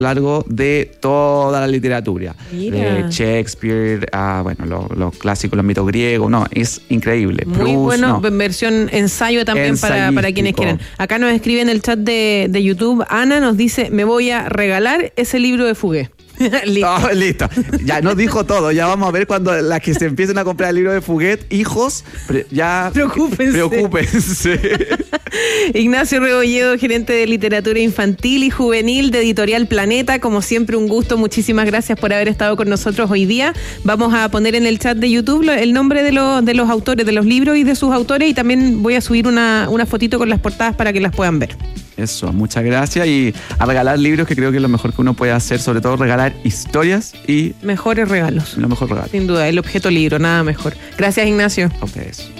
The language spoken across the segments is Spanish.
largo de toda la literatura. Mira. De Shakespeare, los clásicos, los mitos griegos. No, es increíble. Muy Proust, bueno, no. versión ensayo también para quienes quieran. Acá nos escribe en el chat de YouTube, Ana nos dice, me voy a regalar ese libro de Fuguet. Listo. Oh, listo. Ya nos dijo todo. Ya vamos a ver cuando las que se empiecen a comprar el libro de Fuguet, hijos, ya preocúpense. Ignacio Rebolledo, gerente de literatura infantil y juvenil de Editorial Planeta. Como siempre, un gusto. Muchísimas gracias por haber estado con nosotros hoy día. Vamos a poner en el chat de YouTube el nombre de los autores, de los libros y de sus autores, y también voy a subir una fotito con las portadas para que las puedan ver. Eso, muchas gracias, y a regalar libros, que creo que es lo mejor que uno puede hacer, sobre todo regalar historias y... Mejores regalos. Lo mejor regalo. Sin duda, el objeto libro, nada mejor. Gracias, Ignacio. A ustedes.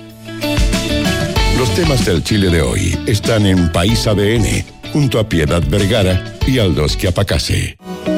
Los temas del Chile de hoy están en País ADN, junto a Piedad Vergara y Aldous Quiapacase.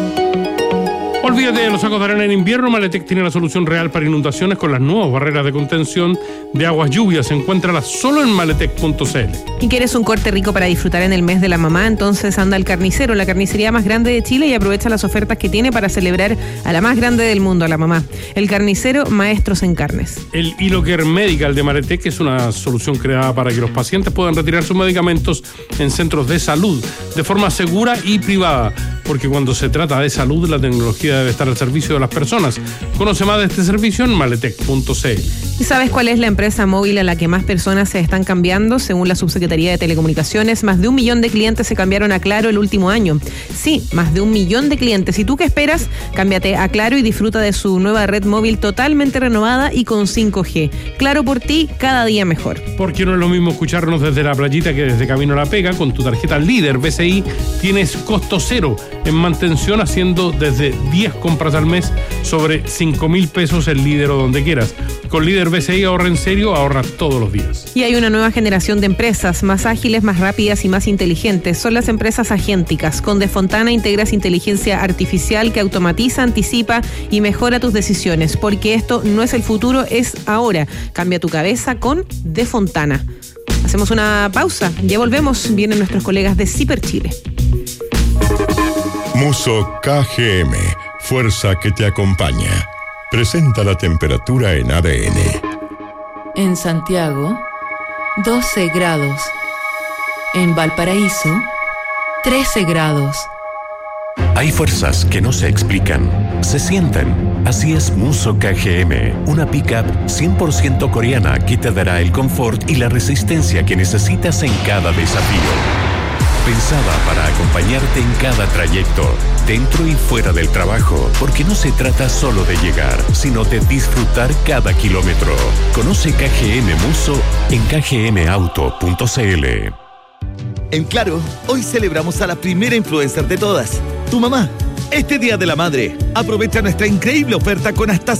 Olvídate de los sacos de arena en invierno. Maletec tiene la solución real para inundaciones con las nuevas barreras de contención de aguas lluvias. Encuéntralas solo en maletec.cl. ¿Y quieres un corte rico para disfrutar en el mes de la mamá? Entonces anda al Carnicero, la carnicería más grande de Chile, y aprovecha las ofertas que tiene para celebrar a la más grande del mundo, a la mamá. El Carnicero, maestros en carnes. El Iloker Medical de Maletec es una solución creada para que los pacientes puedan retirar sus medicamentos en centros de salud de forma segura y privada, porque cuando se trata de salud, la tecnología debe estar al servicio de las personas. Conoce más de este servicio en maletec.cl. ¿Y sabes cuál es la empresa móvil a la que más personas se están cambiando? Según la Subsecretaría de Telecomunicaciones, más de 1 millón de clientes se cambiaron a Claro el último año. Sí, más de 1 millón de clientes. ¿Y tú qué esperas? Cámbiate a Claro y disfruta de su nueva red móvil totalmente renovada y con 5G. Claro por ti, cada día mejor. Porque no es lo mismo escucharnos desde la playita que desde camino a la pega. Con tu tarjeta Líder BCI tienes costo cero en mantención, haciendo desde 10 compras al mes sobre 5.000 pesos el Líder o donde quieras. Con Líder BCI ahorra en serio, ahorra todos los días. Y hay una nueva generación de empresas más ágiles, más rápidas y más inteligentes. Son las empresas agénticas. Con De Fontana integras inteligencia artificial que automatiza, anticipa y mejora tus decisiones. Porque esto no es el futuro, es ahora. Cambia tu cabeza con De Fontana. Hacemos una pausa, ya volvemos. Vienen nuestros colegas de Ciper Chile. Muso KGM, fuerza que te acompaña. Presenta la temperatura en ADN. En Santiago, 12 grados. En Valparaíso, 13 grados. Hay fuerzas que no se explican, se sienten. Así es Muso KGM, una pickup 100% coreana que te dará el confort y la resistencia que necesitas en cada desafío. Pensada para acompañarte en cada trayecto, dentro y fuera del trabajo, porque no se trata solo de llegar, sino de disfrutar cada kilómetro. Conoce KGM Muso en kgmauto.cl. En Claro, hoy celebramos a la primera influencer de todas, tu mamá. Este Día de la Madre, aprovecha nuestra increíble oferta con hasta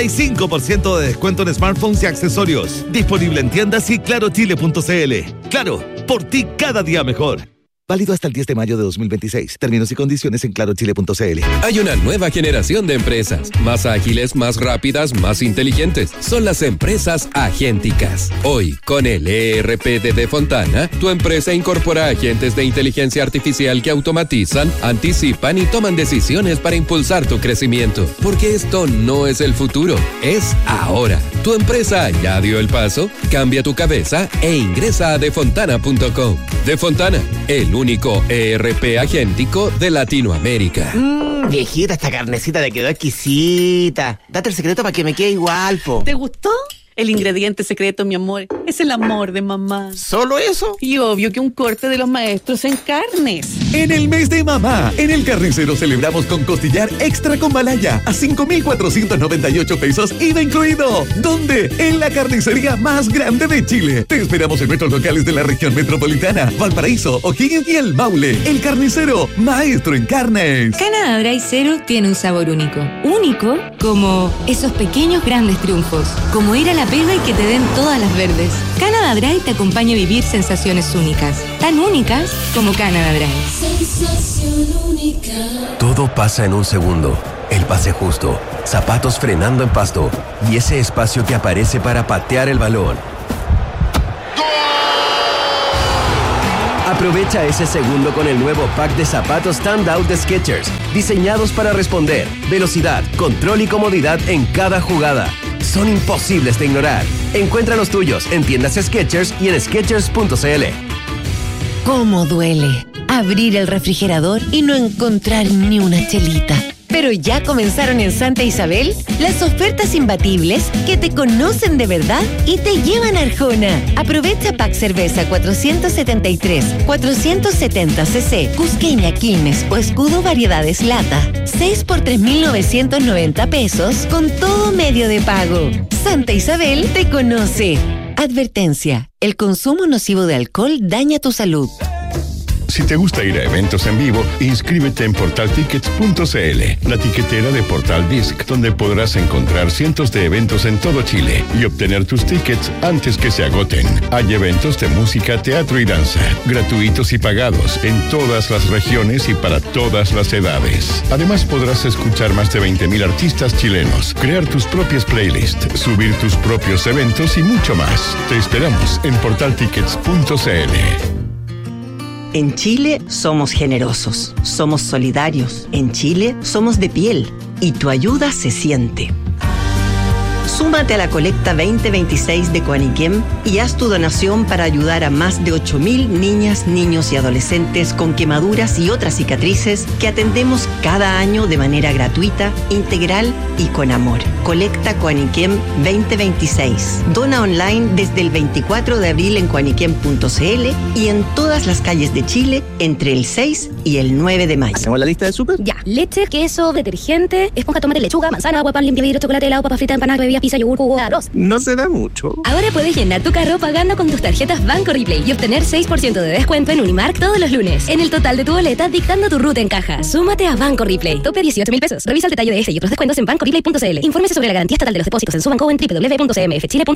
65% de descuento en smartphones y accesorios. Disponible en tiendas y clarochile.cl. Claro, por ti cada día mejor. Válido hasta el 10 de mayo de 2026. Términos y condiciones en clarochile.cl. Hay una nueva generación de empresas, más ágiles, más rápidas, más inteligentes. Son las empresas agénticas. Hoy, con el ERP de De Fontana, tu empresa incorpora agentes de inteligencia artificial que automatizan, anticipan y toman decisiones para impulsar tu crecimiento. Porque esto no es el futuro, es ahora. ¿Tu empresa ya dio el paso? Cambia tu cabeza e ingresa a defontana.com. De Fontana, el único ERP agéntico de Latinoamérica. Viejita, esta carnecita te quedó exquisita. Date el secreto para que me quede igual, po. ¿Te gustó? El ingrediente secreto, mi amor, es el amor de mamá. ¿Solo eso? Y obvio que un corte de los maestros en carnes. En el mes de mamá, en el Carnicero celebramos con costillar extra con Malaya a 5,498 pesos, IVA incluido. ¿Dónde? En la carnicería más grande de Chile. Te esperamos en nuestros locales de la región metropolitana, Valparaíso, O'Higgins y El Maule. El Carnicero, maestro en carnes. Canada Dry Zero tiene un sabor único. Único como esos pequeños grandes triunfos. Como ir a la pega y que te den todas las verdes. Canada Dry te acompaña a vivir sensaciones únicas. Tan únicas como Canada Dry. Sensación única. Todo pasa en un segundo. El pase justo, zapatos frenando en pasto y ese espacio que aparece para patear el balón. Aprovecha ese segundo con el nuevo pack de zapatos Standout de Skechers, diseñados para responder, velocidad, control y comodidad en cada jugada. Son imposibles de ignorar. Encuentra los tuyos en tiendas Skechers y en Skechers.cl. ¿Cómo duele abrir el refrigerador y no encontrar ni una chelita? Pero ya comenzaron en Santa Isabel las ofertas imbatibles que te conocen de verdad y te llevan a Arjona. Aprovecha pack cerveza 473, 470 cc, Cusqueña, Quilmes o Escudo Variedades Lata. 6 por 3.990 pesos con todo medio de pago. Santa Isabel te conoce. Advertencia: el consumo nocivo de alcohol daña tu salud. Si te gusta ir a eventos en vivo, inscríbete en portaltickets.cl, la tiquetera de Portal Disc, donde podrás encontrar cientos de eventos en todo Chile y obtener tus tickets antes que se agoten. Hay eventos de música, teatro y danza, gratuitos y pagados, en todas las regiones y para todas las edades. Además, podrás escuchar más de 20.000 artistas chilenos, crear tus propias playlists, subir tus propios eventos y mucho más. Te esperamos en portaltickets.cl. En Chile somos generosos, somos solidarios. En Chile somos de piel y tu ayuda se siente. Súmate a la colecta 2026 de Coaniquem y haz tu donación para ayudar a más de 8.000 niñas, niños y adolescentes con quemaduras y otras cicatrices que atendemos cada año de manera gratuita, integral y con amor. Colecta Coaniquem 2026. Dona online desde el 24 de abril en coaniquem.cl y en todas las calles de Chile entre el 6 y el 9 de mayo. ¿Hacemos la lista de súper? Ya. Leche, queso, detergente, esponja, tomate, lechuga, manzana, agua, pan, limpia, vidrio, chocolate, helado, papa frita, empanada, bebida, pizza, yogur, jugo, arroz. No se da mucho. Ahora puedes llenar tu carro pagando con tus tarjetas Banco Replay y obtener 6% de descuento en Unimark todos los lunes. En el total de tu boleta, dictando tu ruta en caja. Súmate a Banco Replay. Tope 18.000 pesos. Revisa el detalle de este y otros descuentos en bancoreplay.cl. Infórmese sobre la garantía estatal de los depósitos en su banco en www.cmfchile.cl.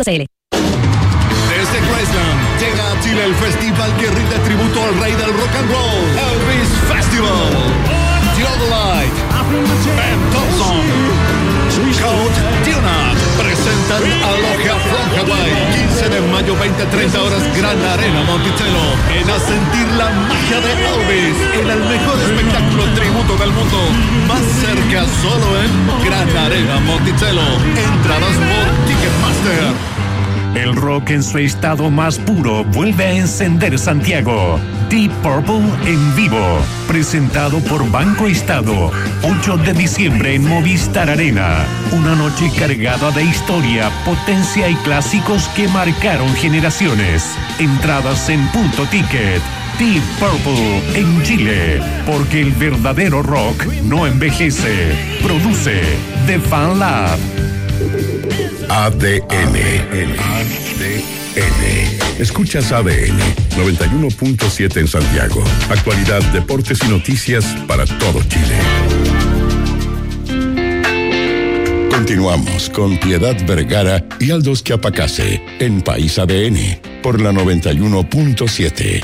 Desde Graceland llega a Chile el festival que rinde tributo al rey del rock and roll, Elvis Festival. Theodolite, Ben Thompson, Code Tuna presentan Aloha from Hawaii. 15 de mayo, 20-30 horas, Gran Arena Monticello. Ven a sentir la magia de Elvis en el mejor espectáculo tributo del mundo. Más cerca solo en Gran Arena Monticello. Entradas por Ticketmaster. El rock en su estado más puro vuelve a encender Santiago. Deep Purple en vivo, presentado por Banco Estado, 8 de diciembre en Movistar Arena. Una noche cargada de historia, potencia y clásicos que marcaron generaciones. Entradas en Punto Ticket. Deep Purple en Chile, porque el verdadero rock no envejece. Produce The Fan Lab. ADN. Escuchas ADN 91.7 en Santiago. Actualidad, deportes y noticias para todo Chile. Continuamos con Piedad Vergara y Aldos Quiapacase en País ADN por la 91.7.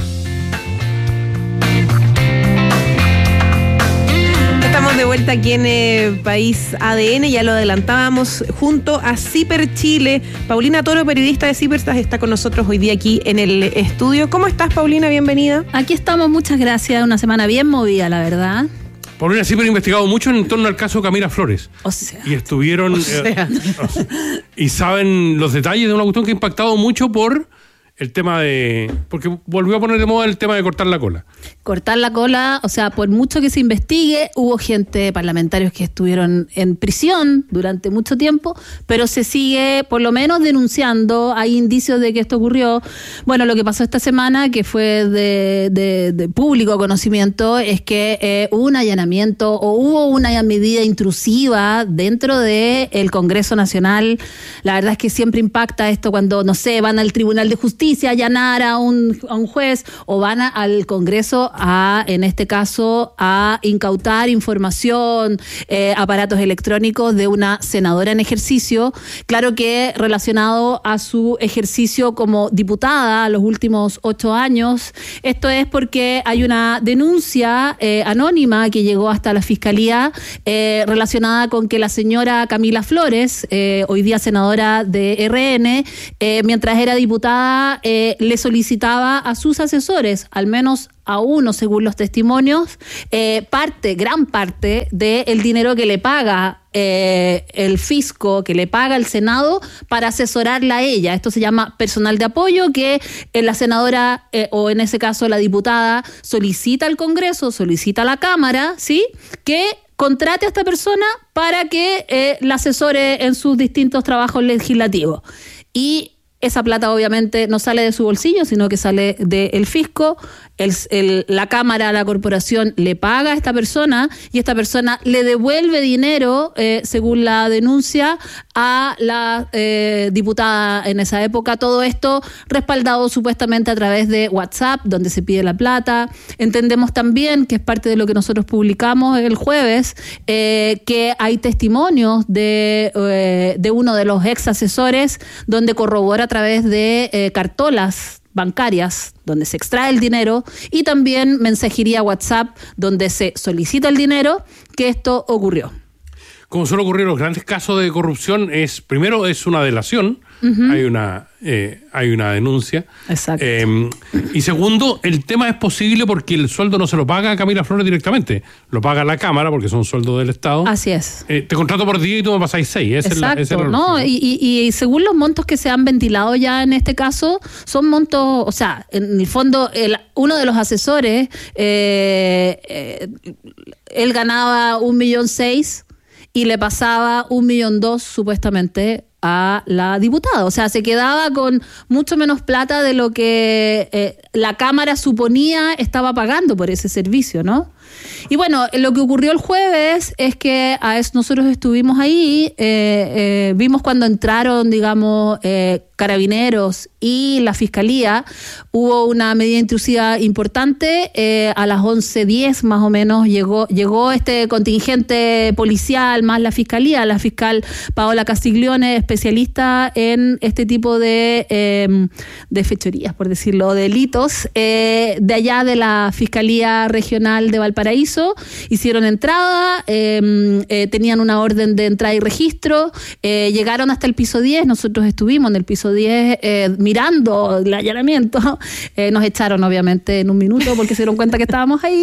De vuelta aquí en País ADN, ya lo adelantábamos, junto a Ciper Chile. Paulina Toro, periodista de Ciper, está con nosotros hoy día aquí en el estudio. ¿Cómo estás, Paulina? Bienvenida. Aquí estamos, muchas gracias. Una semana bien movida, la verdad. Paulina Ciper ha investigado mucho en torno al caso Camila Flores. O sea. Y estuvieron... y saben los detalles de una cuestión que ha impactado mucho por... el tema de... porque volvió a poner de moda el tema de cortar la cola. Cortar la cola, o sea, por mucho que se investigue, hubo gente, parlamentarios que estuvieron en prisión durante mucho tiempo, pero se sigue por lo menos denunciando, hay indicios de que esto ocurrió. Bueno, lo que pasó esta semana, que fue de público conocimiento, es que hubo un allanamiento o hubo una medida intrusiva dentro del Congreso Nacional. La verdad es que siempre impacta esto cuando, no sé, van al Tribunal de Justicia allanar a un juez o van al Congreso en este caso, a incautar información, aparatos electrónicos de una senadora en ejercicio, claro que relacionado a su ejercicio como diputada los últimos 8 años. Esto es porque hay una denuncia anónima que llegó hasta la Fiscalía relacionada con que la señora Camila Flores, hoy día senadora de RN, mientras era diputada, ella le solicitaba a sus asesores, al menos a uno, según los testimonios, gran parte del dinero que le paga el fisco, que le paga el Senado para asesorarla a ella. Esto se llama personal de apoyo, que la senadora, o en ese caso la diputada, solicita al Congreso, solicita a la Cámara, ¿sí?, que contrate a esta persona para que la asesore en sus distintos trabajos legislativos. Y esa plata obviamente no sale de su bolsillo, sino que sale del fisco. La Cámara, la corporación le paga a esta persona y esta persona le devuelve dinero, según la denuncia, a la diputada en esa época. Todo esto respaldado supuestamente a través de WhatsApp, donde se pide la plata. Entendemos también, que es parte de lo que nosotros publicamos el jueves, que hay testimonios de uno de los ex asesores, donde corrobora a través de cartolas bancarias donde se extrae el dinero, y también mensajería WhatsApp donde se solicita el dinero, que esto ocurrió. Como suele ocurrir en los grandes casos de corrupción, primero es una delación, hay una denuncia. Exacto. Y segundo, el tema es posible porque el sueldo no se lo paga a Camila Flores directamente, lo paga la Cámara porque son sueldos del Estado. Así es. Te contrato por 10 y tú me pasáis 6. Exacto, ¿no? Y según los montos que se han ventilado ya en este caso, son montos, o sea, en el fondo, uno de los asesores, él ganaba 1,6 millones y le pasaba 1,2 millones supuestamente a la diputada. O sea, se quedaba con mucho menos plata de lo que la Cámara suponía estaba pagando por ese servicio, ¿no? Y bueno, lo que ocurrió el jueves es que nosotros estuvimos ahí, vimos cuando entraron, digamos, Carabineros y la Fiscalía. Hubo una medida intrusiva importante, a las 11:10 más o menos llegó este contingente policial más la Fiscalía, la fiscal Paola Castiglione, especialista en este tipo de fechorías, por decirlo, delitos, de allá de la Fiscalía Regional de Valparaíso. Hicieron entrada, tenían una orden de entrada y registro, llegaron hasta el piso 10, nosotros estuvimos en el piso 10 mirando el allanamiento, nos echaron obviamente en un minuto porque se dieron cuenta que estábamos ahí,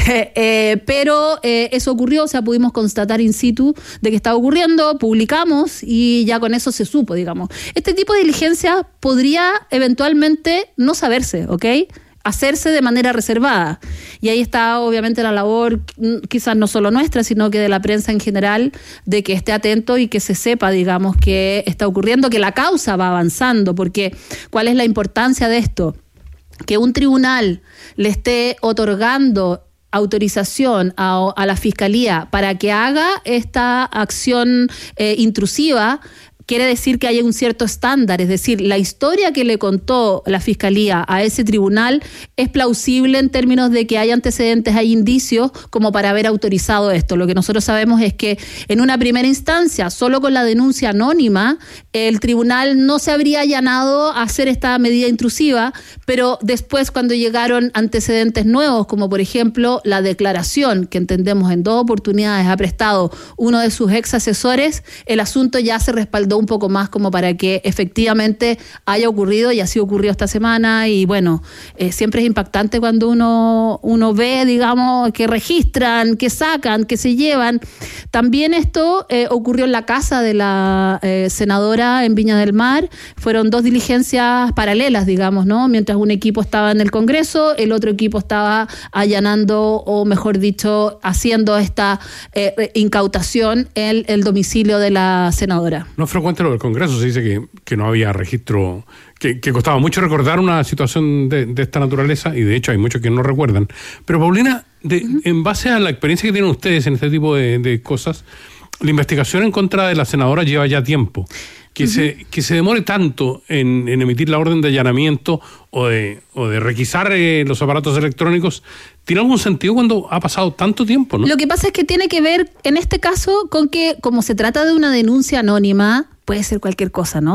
pero eso ocurrió, o sea, pudimos constatar in situ de que estaba ocurriendo, publicamos y ya con eso se supo, digamos. Este tipo de diligencia podría eventualmente no saberse, ¿ok?, hacerse de manera reservada. Y ahí está obviamente la labor, quizás no solo nuestra, sino que de la prensa en general, de que esté atento y que se sepa, digamos, que está ocurriendo, que la causa va avanzando, porque ¿cuál es la importancia de esto? Que un tribunal le esté otorgando autorización a la Fiscalía para que haga esta acción intrusiva, quiere decir que hay un cierto estándar, es decir, la historia que le contó la Fiscalía a ese tribunal es plausible en términos de que hay antecedentes, hay indicios como para haber autorizado esto. Lo que nosotros sabemos es que en una primera instancia, solo con la denuncia anónima, el tribunal no se habría allanado a hacer esta medida intrusiva, pero después cuando llegaron antecedentes nuevos, como por ejemplo la declaración que entendemos en 2 oportunidades ha prestado uno de sus ex asesores, el asunto ya se respaldó un poco más como para que efectivamente haya ocurrido, y así ocurrió esta semana. Y bueno, siempre es impactante cuando uno ve, digamos, que registran, que sacan, que se llevan. También esto ocurrió en la casa de la senadora en Viña del Mar. Fueron 2 diligencias paralelas, digamos, ¿no? Mientras un equipo estaba en el Congreso, el otro equipo estaba allanando, o mejor dicho, haciendo esta incautación en el domicilio de la senadora. No es frecuente lo del Congreso, se dice que no había registro, que costaba mucho recordar una situación de esta naturaleza, y de hecho hay muchos que no recuerdan. Pero Paulina, en base a la experiencia que tienen ustedes en este tipo de cosas, la investigación en contra de la senadora lleva ya tiempo. Que se demore tanto en emitir la orden de allanamiento o de requisar los aparatos electrónicos, ¿tiene algún sentido cuando ha pasado tanto tiempo, no? Lo que pasa es que tiene que ver, en este caso, con que como se trata de una denuncia anónima, puede ser cualquier cosa, ¿no?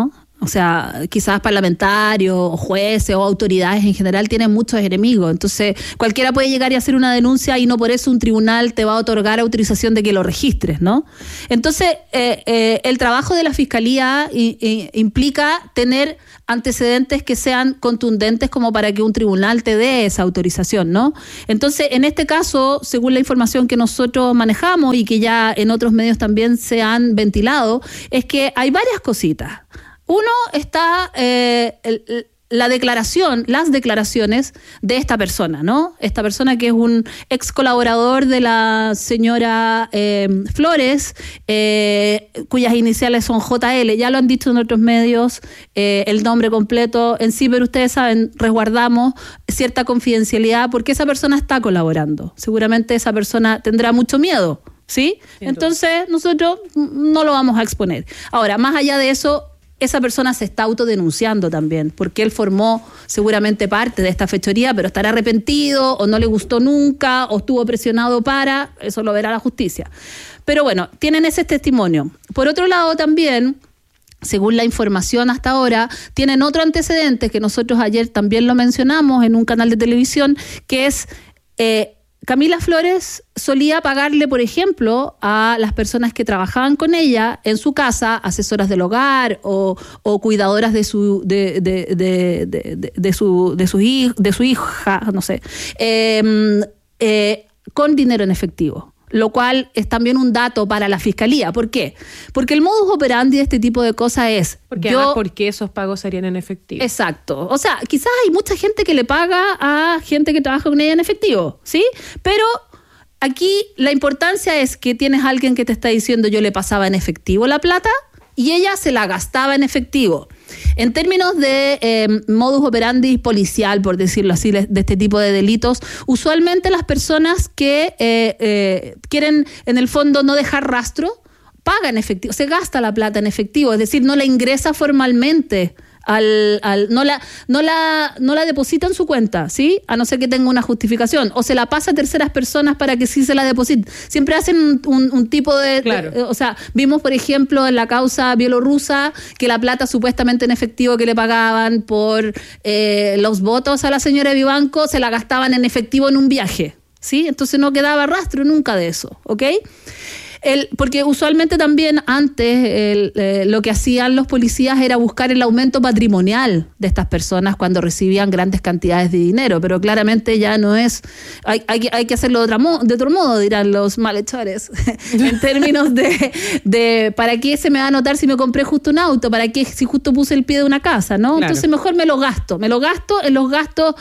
O sea, quizás parlamentarios, o jueces o autoridades en general tienen muchos enemigos. Entonces, cualquiera puede llegar y hacer una denuncia y no por eso un tribunal te va a otorgar autorización de que lo registres, ¿no? Entonces, el trabajo de la Fiscalía implica tener antecedentes que sean contundentes como para que un tribunal te dé esa autorización, ¿no? Entonces, en este caso, según la información que nosotros manejamos y que ya en otros medios también se han ventilado, es que hay varias cositas. Uno está las declaraciones de esta persona, ¿no? Esta persona que es un ex colaborador de la señora Flores, cuyas iniciales son JL, ya lo han dicho en otros medios, el nombre completo en sí, pero ustedes saben, resguardamos cierta confidencialidad porque esa persona está colaborando. Seguramente esa persona tendrá mucho miedo, ¿sí? Entonces nosotros no lo vamos a exponer. Ahora, más allá de eso, esa persona se está autodenunciando también, porque él formó seguramente parte de esta fechoría, pero estará arrepentido, o no le gustó nunca, o estuvo presionado eso lo verá la justicia. Pero bueno, tienen ese testimonio. Por otro lado también, según la información hasta ahora, tienen otro antecedente que nosotros ayer también lo mencionamos en un canal de televisión, que es Camila Flores solía pagarle, por ejemplo, a las personas que trabajaban con ella en su casa, asesoras del hogar o cuidadoras de su hija, no sé, con dinero en efectivo. Lo cual es también un dato para la Fiscalía. ¿Por qué? Porque el modus operandi de este tipo de cosas es... Porque esos pagos serían en efectivo. Exacto. O sea, quizás hay mucha gente que le paga a gente que trabaja con ella en efectivo, ¿sí? Pero aquí la importancia es que tienes a alguien que te está diciendo yo le pasaba en efectivo la plata y ella se la gastaba en efectivo. En términos de modus operandi policial, por decirlo así, de este tipo de delitos, usualmente las personas que quieren en el fondo no dejar rastro, pagan efectivo, se gasta la plata en efectivo, es decir, no la ingresa formalmente no la deposita en su cuenta, ¿sí? A no ser que tenga una justificación, o se la pasa a terceras personas para que sí se la depositen. Siempre hacen un tipo de, claro. O sea, vimos por ejemplo en la causa bielorrusa que la plata supuestamente en efectivo que le pagaban por los votos a la señora Vivanco se la gastaban en efectivo en un viaje, ¿sí? Entonces no quedaba rastro nunca de eso, ¿ok? Porque usualmente también antes lo que hacían los policías era buscar el aumento patrimonial de estas personas cuando recibían grandes cantidades de dinero, pero claramente ya no es, hay que hacerlo de otro modo, dirán los malhechores, en términos de ¿para qué se me va a notar si me compré justo un auto? ¿Para qué si justo puse el pie de una casa? ¿No? Claro. Entonces mejor me lo gasto en los gastos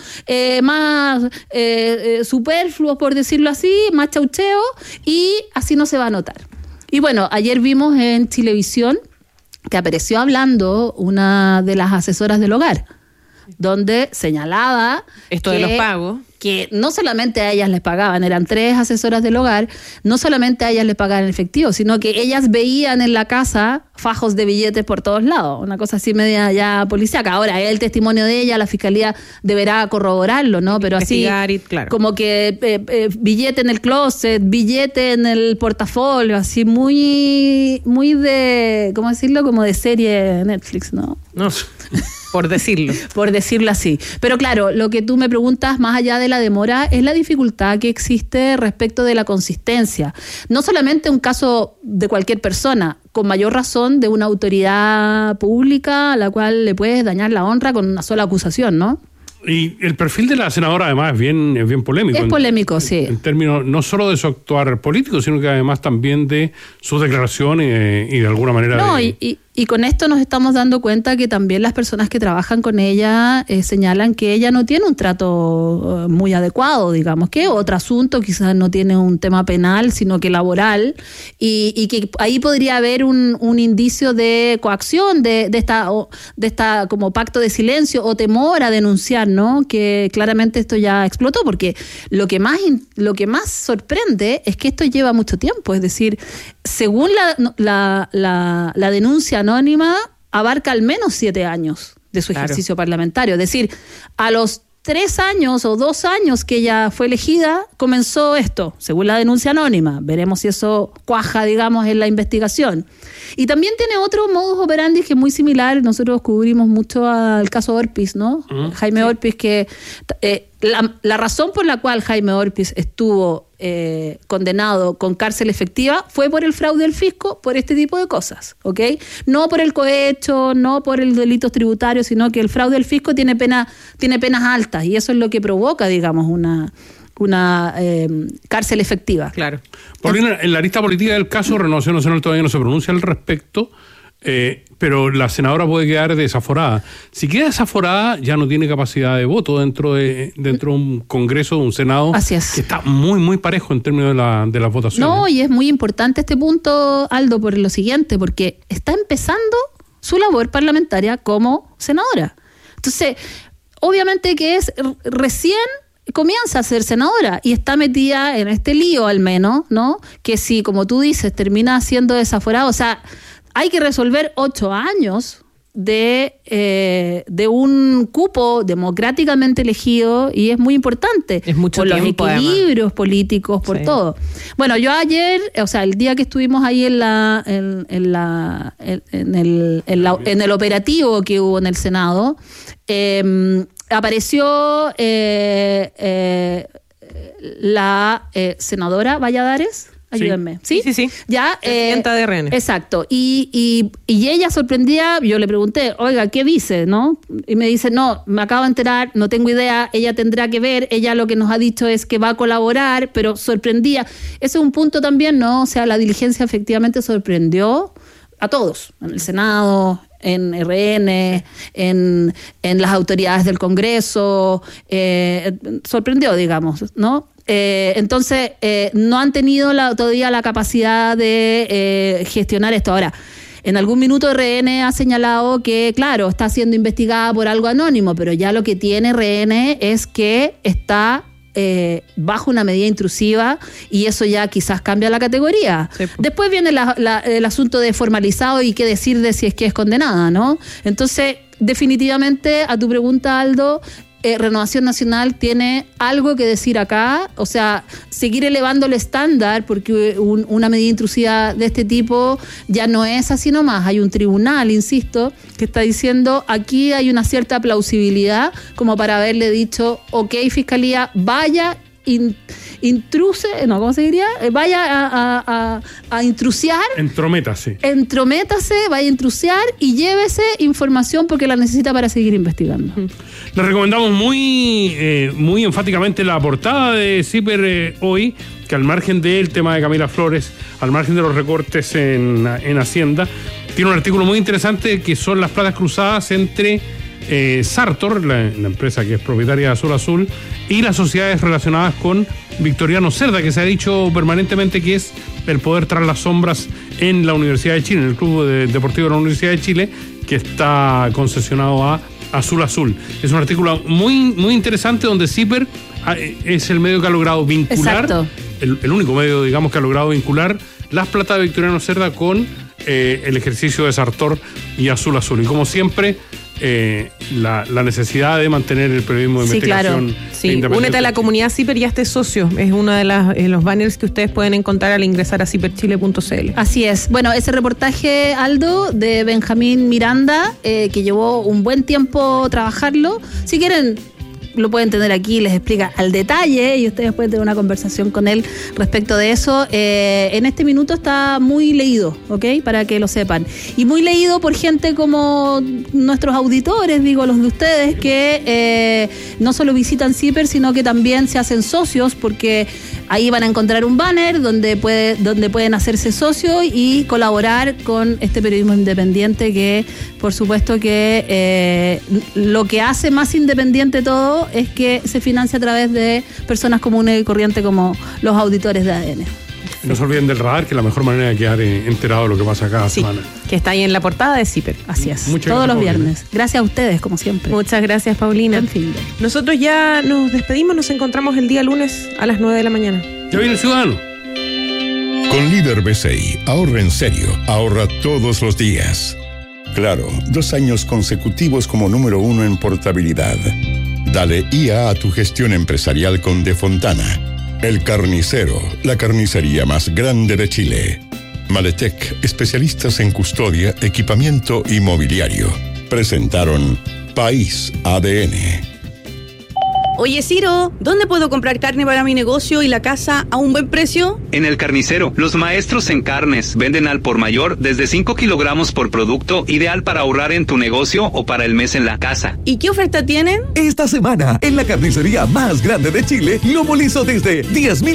más superfluos, por decirlo así, más chaucheo, y así no se va a notar. Y bueno, ayer vimos en Chilevisión que apareció hablando una de las asesoras del hogar, donde señalaba esto de los pagos, que no solamente a ellas les pagaban, eran 3 asesoras del hogar, no solamente a ellas les pagaban en efectivo, sino que ellas veían en la casa fajos de billetes por todos lados, una cosa así media ya policíaca. Ahora, el testimonio de ella, la Fiscalía deberá corroborarlo, ¿no? Pero así, claro, como que billete en el closet, billete en el portafolio, así muy de, ¿cómo decirlo? Como de serie Netflix, ¿no? No, por decirlo. Por decirlo así. Pero claro, lo que tú me preguntas, más allá de la demora, es la dificultad que existe respecto de la consistencia. No solamente un caso de cualquier persona, con mayor razón de una autoridad pública a la cual le puedes dañar la honra con una sola acusación, ¿no? Y el perfil de la senadora además es bien polémico. Es polémico, sí. En términos no solo de su actuar político, sino que además también de sus declaraciones y de alguna manera... No, y con esto nos estamos dando cuenta que también las personas que trabajan con ella señalan que ella no tiene un trato muy adecuado, digamos, que otro asunto, quizás no tiene un tema penal, sino que laboral, y que ahí podría haber un indicio de coacción de esta como pacto de silencio o temor a denunciar, ¿no? Que claramente esto ya explotó, porque lo que más sorprende es que esto lleva mucho tiempo, es decir, según la denuncia anónima, abarca al menos 7 años de su ejercicio parlamentario. Es decir, a los 3 años o 2 años que ella fue elegida, comenzó esto, según la denuncia anónima. Veremos si eso cuaja, digamos, en la investigación. Y también tiene otro modus operandi que es muy similar. Nosotros cubrimos mucho al caso Orpis, ¿no? Jaime Orpis, que la razón por la cual Jaime Orpis estuvo condenado con cárcel efectiva fue por el fraude al fisco, por este tipo de cosas, ¿ok? No por el cohecho, no por el delitos tributarios, sino que el fraude al fisco tiene penas altas, y eso es lo que provoca, digamos, una cárcel efectiva. Claro. Paulina, en la lista política del caso, Renovación Nacional todavía no se pronuncia al respecto, pero la senadora puede quedar desaforada. Si queda desaforada, ya no tiene capacidad de voto dentro de un Congreso, de un Senado, que está muy, muy parejo en términos de las votaciones. No, y es muy importante este punto, Aldo, por lo siguiente, porque está empezando su labor parlamentaria como senadora. Entonces, obviamente que recién comienza a ser senadora y está metida en este lío, al menos, ¿no? Que si, como tú dices, termina siendo desaforada, o sea, hay que resolver 8 años de un cupo democráticamente elegido, y es muy importante. Es mucho tiempo, los equilibrios políticos, por todo. Bueno, yo ayer, o sea, el día que estuvimos ahí en el operativo que hubo en el Senado, apareció la senadora Valladares. Ayúdenme. ¿Sí? Ya, presidenta de RN. Exacto. Y ella sorprendía, yo le pregunté, oiga, ¿qué dice? ¿No? Y me dice, no, me acabo de enterar, no tengo idea, ella tendrá que ver, ella lo que nos ha dicho es que va a colaborar, pero sorprendía. Ese es un punto también, ¿no? O sea, la diligencia efectivamente sorprendió a todos, en el Senado, en RN, en las autoridades del Congreso, sorprendió, digamos, ¿no? Entonces, no han tenido todavía la capacidad de gestionar esto. Ahora, en algún minuto RN ha señalado que, claro, está siendo investigada por algo anónimo, pero ya lo que tiene RN es que está bajo una medida intrusiva, y eso ya quizás cambia la categoría. Sí. Después viene el asunto de formalizado y qué decir de si es que es condenada, ¿no? Entonces, definitivamente, a tu pregunta, Aldo, Renovación Nacional tiene algo que decir acá, o sea, seguir elevando el estándar, porque una medida intrusiva de este tipo ya no es así nomás. Hay un tribunal, insisto, que está diciendo aquí hay una cierta plausibilidad como para haberle dicho, ok, Fiscalía, vaya, ¿cómo se diría? Vaya a intrusiar. Entrométase, vaya a intrusiar y llévese información porque la necesita para seguir investigando. Le recomendamos muy enfáticamente la portada de CIPER hoy, que al margen del tema de Camila Flores, al margen de los recortes en Hacienda, tiene un artículo muy interesante que son las platas cruzadas entre Sartor, la empresa que es propietaria de Azul Azul, y las sociedades relacionadas con Victoriano Cerda, que se ha dicho permanentemente que es el poder tras las sombras en la Universidad de Chile, en el Club Deportivo de la Universidad de Chile, que está concesionado a Azul Azul. Es un artículo muy, muy interesante donde CIPER es el medio que ha logrado vincular, el único medio, digamos, que ha logrado vincular las platas de Victoriano Cerda con el ejercicio de Sartor y Azul Azul. Y como siempre, la necesidad de mantener el periodismo de investigación. Claro. Sí, únete a la comunidad CIPER y hazte socio. Es uno de los banners que ustedes pueden encontrar al ingresar a ciperchile.cl. Así es. Bueno, ese reportaje, Aldo, de Benjamín Miranda, que llevó un buen tiempo trabajarlo. Si quieren, lo pueden tener aquí, les explica al detalle y ustedes pueden tener una conversación con él respecto de eso. En este minuto está muy leído, ¿ok? Para que lo sepan. Y muy leído por gente como nuestros auditores, digo, los de ustedes, que no solo visitan CIPER, sino que también se hacen socios, porque ahí van a encontrar un banner donde pueden hacerse socios y colaborar con este periodismo independiente que, por supuesto que lo que hace más independiente todo es que se financia a través de personas comunes y corrientes como los auditores de ADN. No se olviden del radar, que es la mejor manera de quedar enterado de lo que pasa cada semana. Que está ahí en la portada de CIPER. Así es. Todos los viernes. Gracias a ustedes, como siempre. Muchas gracias, Paulina. En fin. Nosotros ya nos despedimos, nos encontramos el día lunes a las 9 de la mañana. Ya viene el ciudadano. Con Líder BCI, ahorra en serio, ahorra todos los días. Claro, 2 años consecutivos como número 1 en portabilidad. Dale IA a tu gestión empresarial con De Fontana. El Carnicero, la carnicería más grande de Chile. Maletec, especialistas en custodia, equipamiento y mobiliario. Presentaron País ADN. Oye, Ciro, ¿dónde puedo comprar carne para mi negocio y la casa a un buen precio? En El Carnicero, los maestros en carnes venden al por mayor desde 5 kilogramos por producto, ideal para ahorrar en tu negocio o para el mes en la casa. ¿Y qué oferta tienen? Esta semana, en la carnicería más grande de Chile, lomo liso desde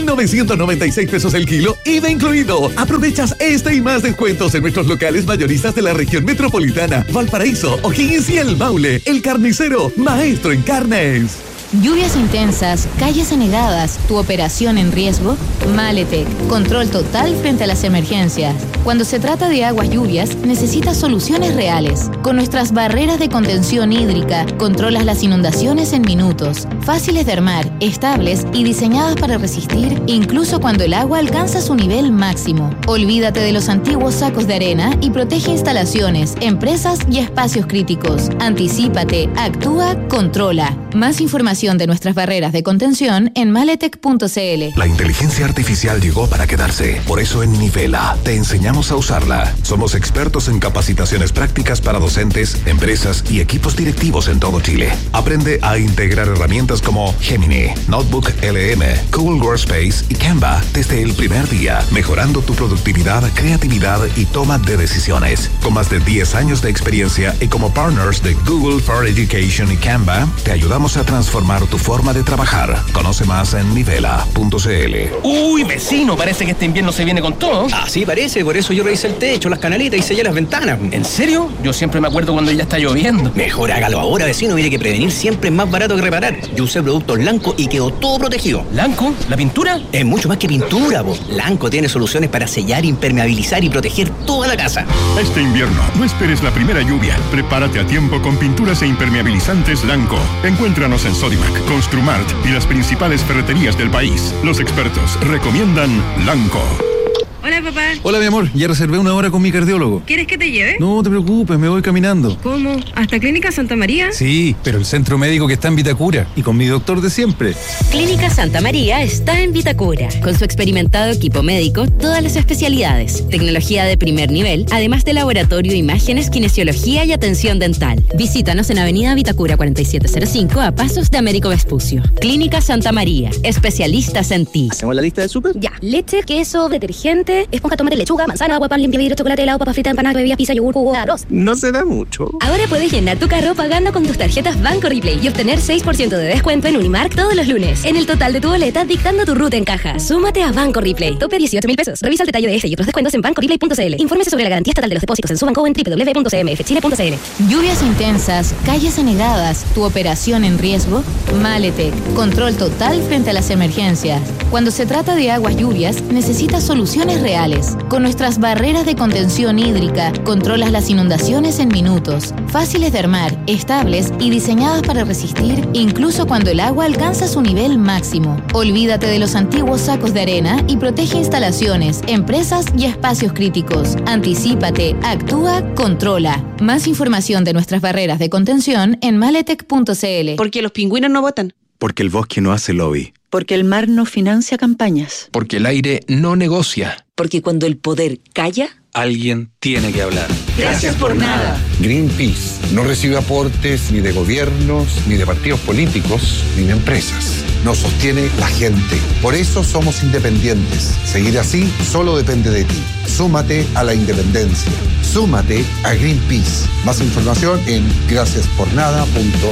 10,996 pesos el kilo, IVA incluido. Aprovechas este y más descuentos en nuestros locales mayoristas de la región metropolitana, Valparaíso, O'Higgins y El Maule. El Carnicero, maestro en carnes. Lluvias intensas, calles anegadas, tu operación en riesgo. Maletec, control total frente a las emergencias. Cuando se trata de aguas lluvias, necesitas soluciones reales. Con nuestras barreras de contención hídrica, controlas las inundaciones en minutos. Fáciles de armar, estables y diseñadas para resistir incluso cuando el agua alcanza su nivel máximo. Olvídate de los antiguos sacos de arena y protege instalaciones, empresas y espacios críticos. Anticípate, actúa, controla. Más información de nuestras barreras de contención en maletec.cl. La inteligencia artificial llegó para quedarse. Por eso en Nivela te enseñamos a usarla. Somos expertos en capacitaciones prácticas para docentes, empresas y equipos directivos en todo Chile. Aprende a integrar herramientas como Gemini, Notebook LM, Google Workspace y Canva desde el primer día, mejorando tu productividad, creatividad y toma de decisiones. Con más de 10 años de experiencia y como partners de Google for Education y Canva, te ayudamos a transformar tu forma de trabajar. Conoce más en nivela.cl. Uy, vecino, parece que este invierno se viene con todo. Ah, sí, parece. Por eso yo revisé el techo, las canalitas y sellé las ventanas. ¿En serio? Yo siempre me acuerdo cuando ya está lloviendo. Mejor hágalo ahora, vecino. Mire que prevenir siempre es más barato que reparar. Yo usé productos Lanco y quedó todo protegido. ¿Lanco? ¿La pintura? Es mucho más que pintura, po. Lanco tiene soluciones para sellar, impermeabilizar y proteger toda la casa. Este invierno, no esperes la primera lluvia. Prepárate a tiempo con pinturas e impermeabilizantes Lanco. Encuéntranos en Sodimac, Construmart y las principales ferreterías del país. Los expertos recomiendan Lanco. Hola, papá. Hola, mi amor. Ya reservé una hora con mi cardiólogo. ¿Quieres que te lleve? No te preocupes, me voy caminando. ¿Cómo? ¿Hasta Clínica Santa María? Sí, pero el centro médico que está en Vitacura y con mi doctor de siempre. Clínica Santa María está en Vitacura. Con su experimentado equipo médico, todas las especialidades, tecnología de primer nivel, además de laboratorio, imágenes, kinesiología y atención dental. Visítanos en Avenida Vitacura 4705 a pasos de Américo Vespucio. Clínica Santa María, especialistas en ti. ¿Hacemos la lista de súper? Ya, leche, queso, detergente, esponja, tomate, lechuga, manzana, agua, pan, limpia vidrio, chocolate, helado, papa frita, empanada, bebida, pizza, yogur, jugo, arroz. No se da mucho. Ahora puedes llenar tu carro pagando con tus tarjetas Banco Replay y obtener 6% de descuento en Unimark todos los lunes. En el total de tu boleta, dictando tu ruta en caja. Súmate a Banco Replay. Tope 18.000 pesos. Revisa el detalle de este y otros descuentos en bancoreplay.cl. Infórmese sobre la garantía estatal de los depósitos en su banco o en www.cmfchile.cl. Lluvias intensas, calles anegadas, tu operación en riesgo. Maletec, control total frente a las emergencias. Cuando se trata de aguas lluvias, necesitas soluciones reales. Con nuestras barreras de contención hídrica, controlas las inundaciones en minutos. Fáciles de armar, estables y diseñadas para resistir incluso cuando el agua alcanza su nivel máximo. Olvídate de los antiguos sacos de arena y protege instalaciones, empresas y espacios críticos. Anticípate, actúa, controla. Más información de nuestras barreras de contención en maletec.cl. Porque los pingüinos no votan. Porque el bosque no hace lobby. Porque el mar no financia campañas. Porque el aire no negocia. Porque cuando el poder calla, alguien tiene que hablar. Gracias por nada. Greenpeace no recibe aportes ni de gobiernos, ni de partidos políticos, ni de empresas. Nos sostiene la gente. Por eso somos independientes. Seguir así solo depende de ti. Súmate a la independencia. Súmate a Greenpeace. Más información en graciaspornada.cl.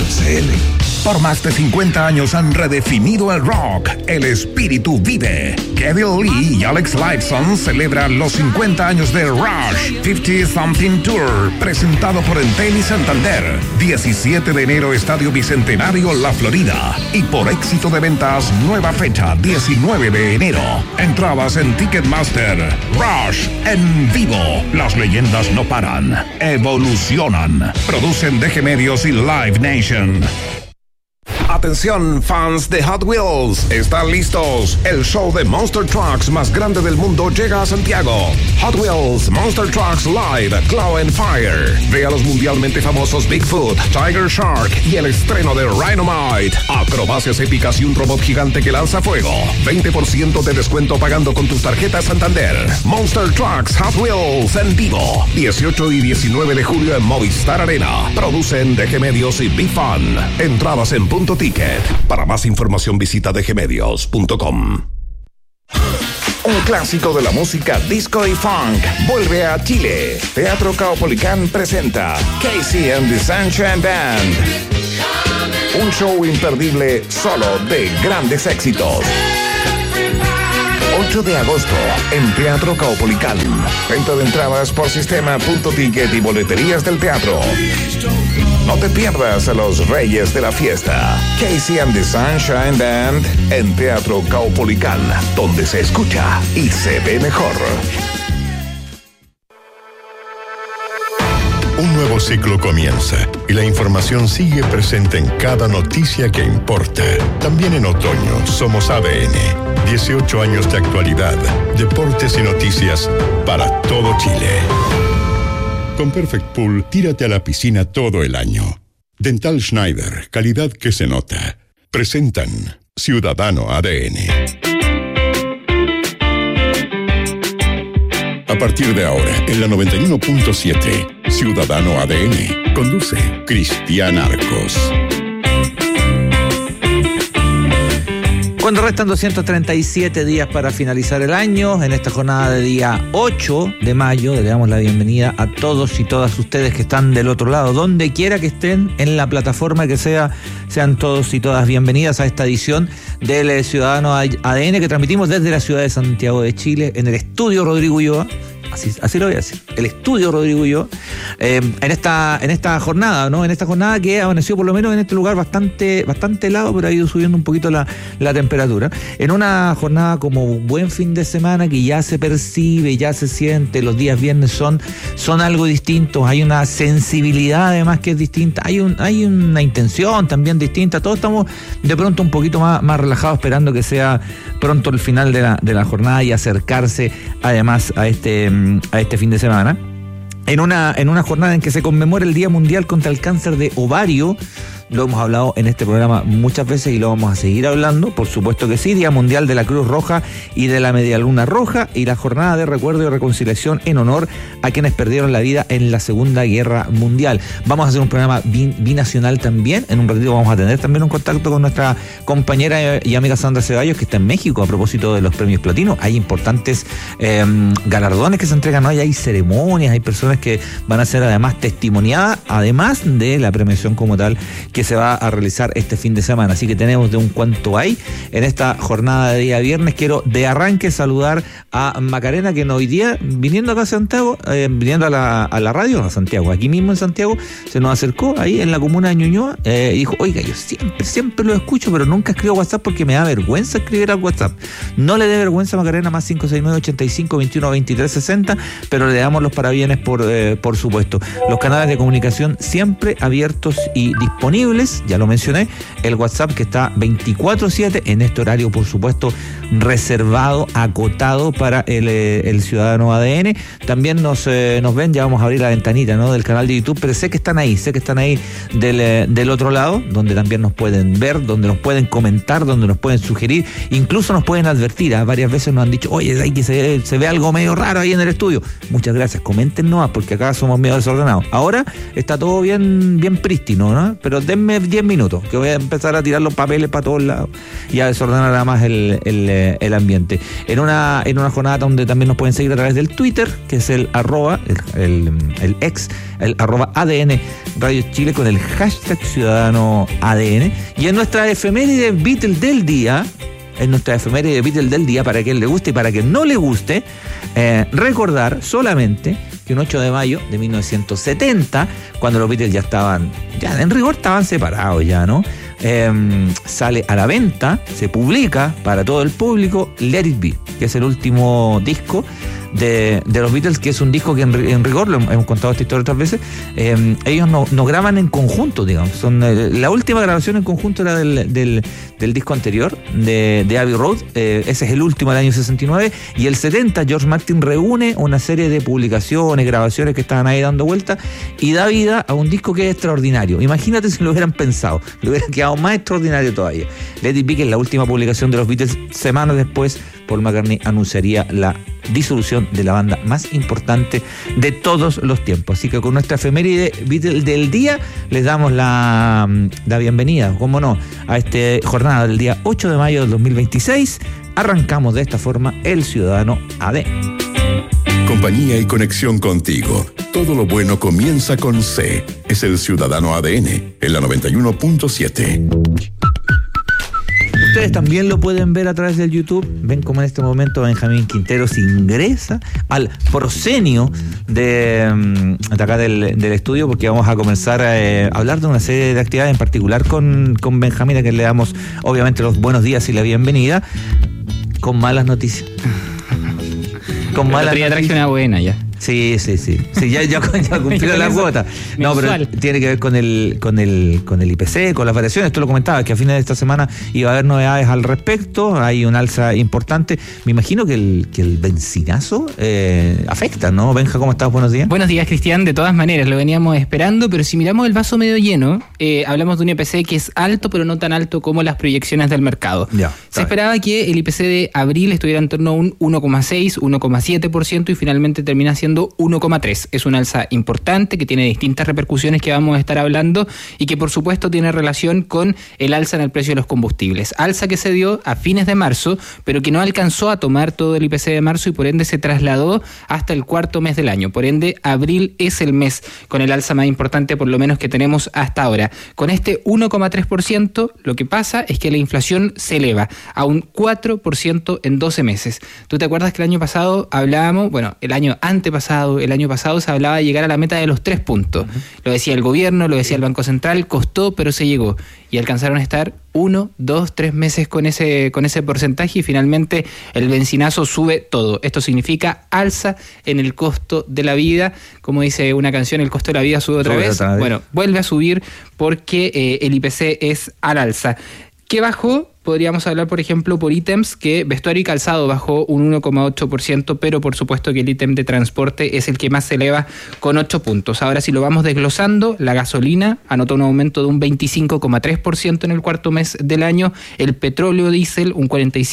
Por más de 50 años han redefinido el rock. El espíritu vive. Kevin Lee y Alex Lifeson celebran los 50 años de Rush 50 Something Tour, presentado por Entel y Santander. 17 de enero, Estadio Bicentenario, La Florida. Y por éxito de ventas, nueva fecha, 19 de enero. Entradas en Ticketmaster. Rush en vivo. Las leyendas no paran, evolucionan. Producen DG Medios y Live Nation. Atención, fans de Hot Wheels, ¿están listos? El show de Monster Trucks más grande del mundo llega a Santiago. Hot Wheels Monster Trucks Live Claw and Fire. Ve a los mundialmente famosos Bigfoot, Tiger Shark y el estreno de Rhinomite. Acrobacias épicas y un robot gigante que lanza fuego. 20% de descuento pagando con tus tarjetas Santander. Monster Trucks Hot Wheels en vivo. 18 y 19 de julio en Movistar Arena. Producen DG Medios y Big Fun. Entradas en Punto Ticket. Para más información visita dgmedios.com. Un clásico de la música disco y funk vuelve a Chile. Teatro Caupolicán presenta Casey and the Sunshine Band. Un show imperdible solo de grandes éxitos. 8 de agosto en Teatro Caupolicán. Venta de entradas por sistema Punto Ticket y boleterías del teatro. No te pierdas a los reyes de la fiesta. Casey and the Sunshine Band en Teatro Caupolicán, donde se escucha y se ve mejor. Un nuevo ciclo comienza y la información sigue presente en cada noticia que importa. También en otoño somos ADN. 18 años de actualidad, deportes y noticias para todo Chile. Con Perfect Pool, tírate a la piscina todo el año. Dental Schneider, calidad que se nota. Presentan Ciudadano ADN. A partir de ahora, en la 91.7, Ciudadano ADN. Conduce Cristian Arcos. Cuando restan 237 días para finalizar el año, en esta jornada de día 8 de mayo, le damos la bienvenida a todos y todas ustedes que están del otro lado, donde quiera que estén, en la plataforma que sea, sean todos y todas bienvenidas a esta edición del Ciudadano ADN que transmitimos desde la ciudad de Santiago de Chile, en el estudio Rodrigo Ulloa. Así lo voy a decir. El estudio Rodrigo Ulloa. En esta jornada, ¿no? En esta jornada que amaneció por lo menos en este lugar bastante helado, pero ha ido subiendo un poquito la temperatura. En una jornada como un buen fin de semana que ya se percibe, ya se siente, los días viernes son algo distintos, hay una sensibilidad además que es distinta, hay una intención también distinta. Todos estamos de pronto un poquito más relajados, esperando que sea pronto el final de la jornada y acercarse además a este fin de semana. En una jornada en que se conmemora el Día Mundial contra el Cáncer de Ovario. Lo hemos hablado en este programa muchas veces y lo vamos a seguir hablando, por supuesto que sí. Día Mundial de la Cruz Roja y de la Media Luna Roja, y la jornada de recuerdo y reconciliación en honor a quienes perdieron la vida en la Segunda Guerra Mundial. Vamos a hacer un programa binacional también. En un ratito vamos a tener también un contacto con nuestra compañera y amiga Sandra Ceballos, que está en México a propósito de los premios Platino. Hay importantes galardones que se entregan hoy, hay ceremonias, hay personas que van a ser además testimoniadas, además de la premiación como tal que se va a realizar este fin de semana. Así que tenemos de un cuanto hay en esta jornada de día viernes. Quiero de arranque saludar a Macarena, que hoy día, viniendo acá a Santiago, viniendo a la radio, a Santiago, aquí mismo en Santiago, se nos acercó ahí en la comuna de Ñuñoa y dijo: oiga, yo siempre lo escucho, pero nunca escribo WhatsApp porque me da vergüenza escribir al WhatsApp. No le dé vergüenza, Macarena, más 569-85-21-23-60, pero le damos los parabienes por supuesto. Los canales de comunicación siempre abiertos y disponibles, ya lo mencioné, el WhatsApp que está 24/7 en este horario, por supuesto, reservado, acotado para el Ciudadano ADN. También nos ven, ya vamos a abrir la ventanita, ¿no?, del canal de YouTube, pero sé que están ahí del otro lado, donde también nos pueden ver, donde nos pueden comentar, donde nos pueden sugerir, incluso nos pueden advertir. Varias veces nos han dicho: oye, ahí que se ve algo medio raro ahí en el estudio. Muchas gracias, comenten nomás, porque acá somos medio desordenados. Ahora está todo bien prístino, ¿no? Pero denme 10 minutos, que voy a empezar a tirar los papeles para todos lados y a desordenar nada más el ambiente. En una jornada donde también nos pueden seguir a través del Twitter, que es el @ADN Radio Chile, con el hashtag Ciudadano ADN. Y en nuestra efeméride Beatle del día, para quien le guste y para quien no le guste, recordar solamente que un 8 de mayo de 1970, cuando los Beatles ya en rigor estaban separados ya, ¿no? Sale a la venta, se publica para todo el público Let It Be, que es el último disco de los Beatles, que es un disco que en rigor, lo hemos contado esta historia otras veces, ellos no graban en conjunto, digamos. La última grabación en conjunto era del disco anterior, de Abbey Road. Ese es el último del año 69, y el 70 George Martin reúne una serie de publicaciones, grabaciones que estaban ahí dando vueltas, y da vida a un disco que es extraordinario. Imagínate si lo hubieran pensado, le hubiera quedado más extraordinario todavía. Let It Be, que es la última publicación de los Beatles. Semanas después, Paul McCartney anunciaría la disolución de la banda más importante de todos los tiempos. Así que con nuestra efeméride Beatles del día les damos la bienvenida, cómo no, a esta jornada del día 8 de mayo del 2026. Arrancamos de esta forma el Ciudadano AD. Compañía y conexión contigo. Todo lo bueno comienza con C. Es el Ciudadano ADN, en la 91.7. Ustedes también lo pueden ver a través del YouTube. Ven como en este momento Benjamín Quinteros ingresa al proscenio de acá del estudio, porque vamos a comenzar a hablar de una serie de actividades, en particular con Benjamín, a quien le damos obviamente los buenos días y la bienvenida, con malas noticias. Con malas noticias. Traje una buena ya. Sí, ya cumplió la cuota. No, pero tiene que ver con el IPC, con las variaciones. Tú lo comentabas, que a fines de esta semana iba a haber novedades al respecto. Hay un alza importante. Me imagino que el benzinazo afecta, ¿no? Benja, ¿cómo estás? Buenos días. Buenos días, Cristian. De todas maneras, lo veníamos esperando, pero si miramos el vaso medio lleno, hablamos de un IPC que es alto, pero no tan alto como las proyecciones del mercado. Se esperaba que el IPC de abril estuviera en torno a un 1,6, 1,7%, y finalmente termina siendo 1,3. Es una alza importante que tiene distintas repercusiones que vamos a estar hablando, y que por supuesto tiene relación con el alza en el precio de los combustibles. Alza que se dio a fines de marzo, pero que no alcanzó a tomar todo el IPC de marzo, y por ende se trasladó hasta el cuarto mes del año. Por ende, abril es el mes con el alza más importante, por lo menos que tenemos hasta ahora. Con este 1,3%, lo que pasa es que la inflación se eleva a un 4% en 12 meses. ¿Tú te acuerdas que el año pasado hablábamos, el año pasado se hablaba de llegar a la meta de los 3 puntos. Lo decía el gobierno, lo decía el Banco Central, costó, pero se llegó. Y alcanzaron a estar 1, 2, 3 meses con ese porcentaje, y finalmente el benzinazo sube todo. Esto significa alza en el costo de la vida. Como dice una canción, el costo de la vida sube otra vez. Bueno, vuelve a subir porque el IPC es al alza. ¿Qué bajó? Podríamos hablar, por ejemplo, por ítems, que vestuario y calzado bajó un 1,8%, pero por supuesto que el ítem de transporte es el que más se eleva, con 8 puntos. Ahora, si lo vamos desglosando, la gasolina anotó un aumento de un 25,3% en el cuarto mes del año, el petróleo diésel un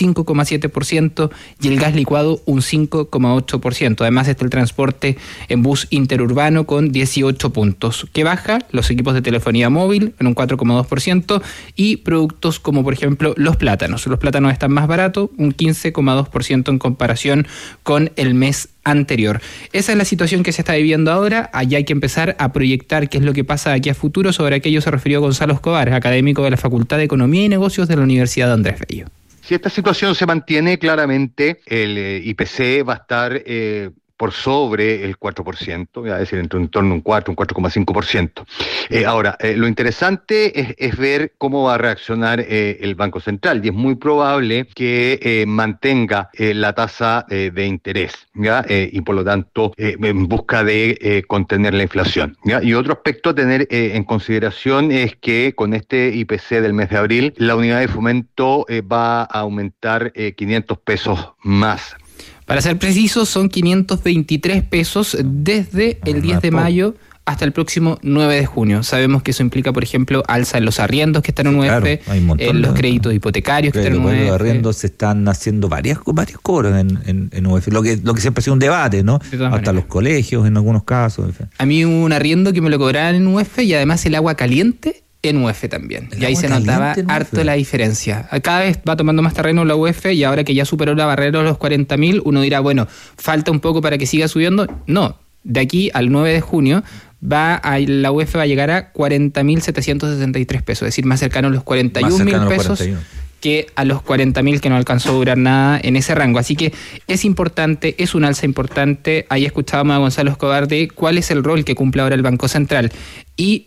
45,7% y el gas licuado un 5,8%. Además está el transporte en bus interurbano con 18 puntos. ¿Qué baja? Los equipos de telefonía móvil en un 4,2%, y productos como, por ejemplo, los plátanos. Los plátanos están más baratos, un 15,2% en comparación con el mes anterior. Esa es la situación que se está viviendo ahora. Allá hay que empezar a proyectar qué es lo que pasa de aquí a futuro. Sobre aquello se refirió Gonzalo Escobar, académico de la Facultad de Economía y Negocios de la Universidad de Andrés Bello. Si esta situación se mantiene, claramente el IPC va a estar por sobre el 4%, es decir, en torno a un 4, un 4,5%. Ahora, lo interesante es ver cómo va a reaccionar el Banco Central, y es muy probable que mantenga la tasa de interés, y por lo tanto en busca de contener la inflación. Y otro aspecto a tener en consideración es que con este IPC del mes de abril, la unidad de fomento va a aumentar 500 pesos más. Para ser precisos, son 523 pesos desde el 10 de mayo hasta el próximo 9 de junio. Sabemos que eso implica, por ejemplo, alza en los arriendos que están en UF, en los créditos hipotecarios que están en UF. Los arriendos se están haciendo varios cobros en UF, lo que siempre ha sido un debate, ¿no? Hasta los colegios en algunos casos. A mí hubo un arriendo que me lo cobraban en UF, y además el agua caliente en UF también. Y ahí se notaba harto la diferencia. Cada vez va tomando más terreno la UF, y ahora que ya superó la barrera de los 40.000, uno dirá, bueno, falta un poco para que siga subiendo. No, de aquí al 9 de junio la UF va a llegar a 40.763 pesos, es decir, más cercano a los 41.000 pesos que a los 40.000, que no alcanzó a durar nada en ese rango. Así que es importante, es un alza importante. Ahí escuchábamos a Gonzalo Escobar de cuál es el rol que cumple ahora el Banco Central. Y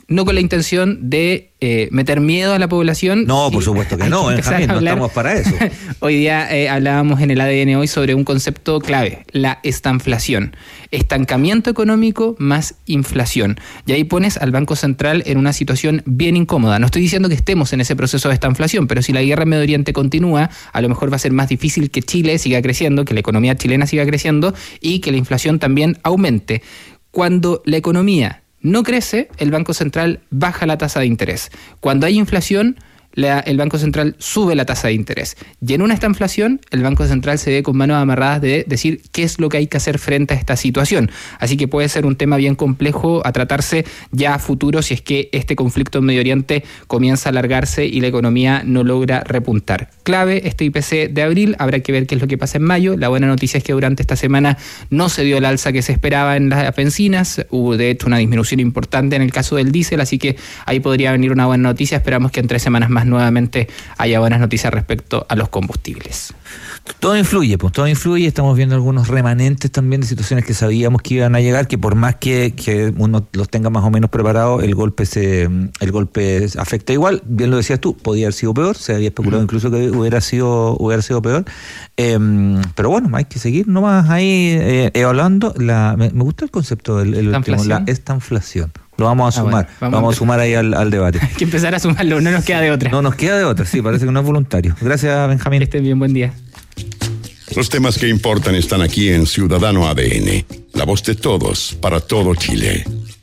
no con la intención de meter miedo a la población. No, por supuesto que no, Benjamín, no estamos para eso. Hoy día hablábamos en el ADN hoy sobre un concepto clave, la estanflación. Estancamiento económico más inflación. Y ahí pones al Banco Central en una situación bien incómoda. No estoy diciendo que estemos en ese proceso de estanflación, pero si la guerra en Medio Oriente continúa, a lo mejor va a ser más difícil que Chile siga creciendo, que la economía chilena siga creciendo y que la inflación también aumente. Cuando la economía no crece, el Banco Central baja la tasa de interés. Cuando hay inflación, el Banco Central sube la tasa de interés. Y en una estanflación, el Banco Central se ve con manos amarradas de decir qué es lo que hay que hacer frente a esta situación. Así que puede ser un tema bien complejo a tratarse ya a futuro si es que este conflicto en Medio Oriente comienza a alargarse y la economía no logra repuntar. Clave este IPC de abril, habrá que ver qué es lo que pasa en mayo. La buena noticia es que durante esta semana no se dio el alza que se esperaba en las bencinas, hubo de hecho una disminución importante en el caso del diésel, así que ahí podría venir una buena noticia. Esperamos que en 3 semanas más nuevamente haya buenas noticias respecto a los combustibles. Todo influye, pues todo influye. Estamos viendo algunos remanentes también de situaciones que sabíamos que iban a llegar, que por más que uno los tenga más o menos preparados, el golpe afecta igual. Bien lo decías tú, podía haber sido peor, se había especulado incluso que hubiera sido peor. Pero bueno, hay que seguir nomás ahí evaluando. Me gusta el concepto del último, la estanflación. Lo vamos a sumar, vamos a sumar ahí al debate. Hay que empezar a sumarlo, no nos queda de otra. No nos queda de otra, sí, parece que no es voluntario. Gracias, Benjamín. Que estén bien, buen día. Los temas que importan están aquí en Ciudadano ADN, la voz de todos, para todo Chile.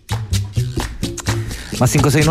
Más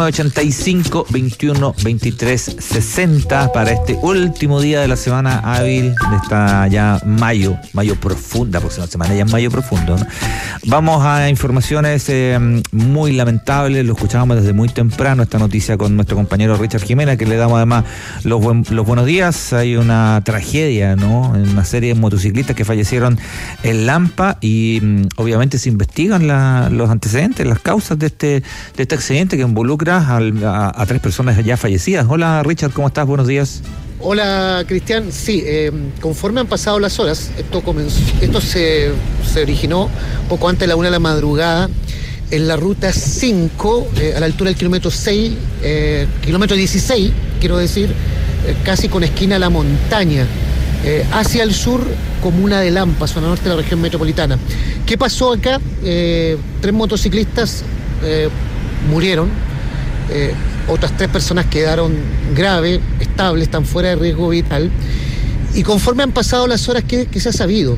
569-85-21-23-60 para este último día de la semana hábil de esta ya mayo profunda, próxima semana ya es mayo profundo, ¿no? Vamos a informaciones muy lamentables, lo escuchábamos desde muy temprano esta noticia con nuestro compañero Richard Jiménez, que le damos además los buenos días. Hay una tragedia, ¿no? En una serie de motociclistas que fallecieron en Lampa y obviamente se investigan los antecedentes, las causas de este accidente que involucra a 3 personas ya fallecidas. Hola Richard, ¿cómo estás? Buenos días. Hola Cristian, sí, conforme han pasado las horas, esto se originó poco antes de la 1 de la madrugada en la ruta 5, a la altura del kilómetro 6, kilómetro 16, quiero decir, casi con esquina a La Montaña, hacia el sur, comuna de Lampa, zona norte de la región metropolitana. ¿Qué pasó acá? 3 motociclistas murieron, otras 3 personas quedaron graves, estables, están fuera de riesgo vital. Y conforme han pasado las horas, ¿qué se ha sabido?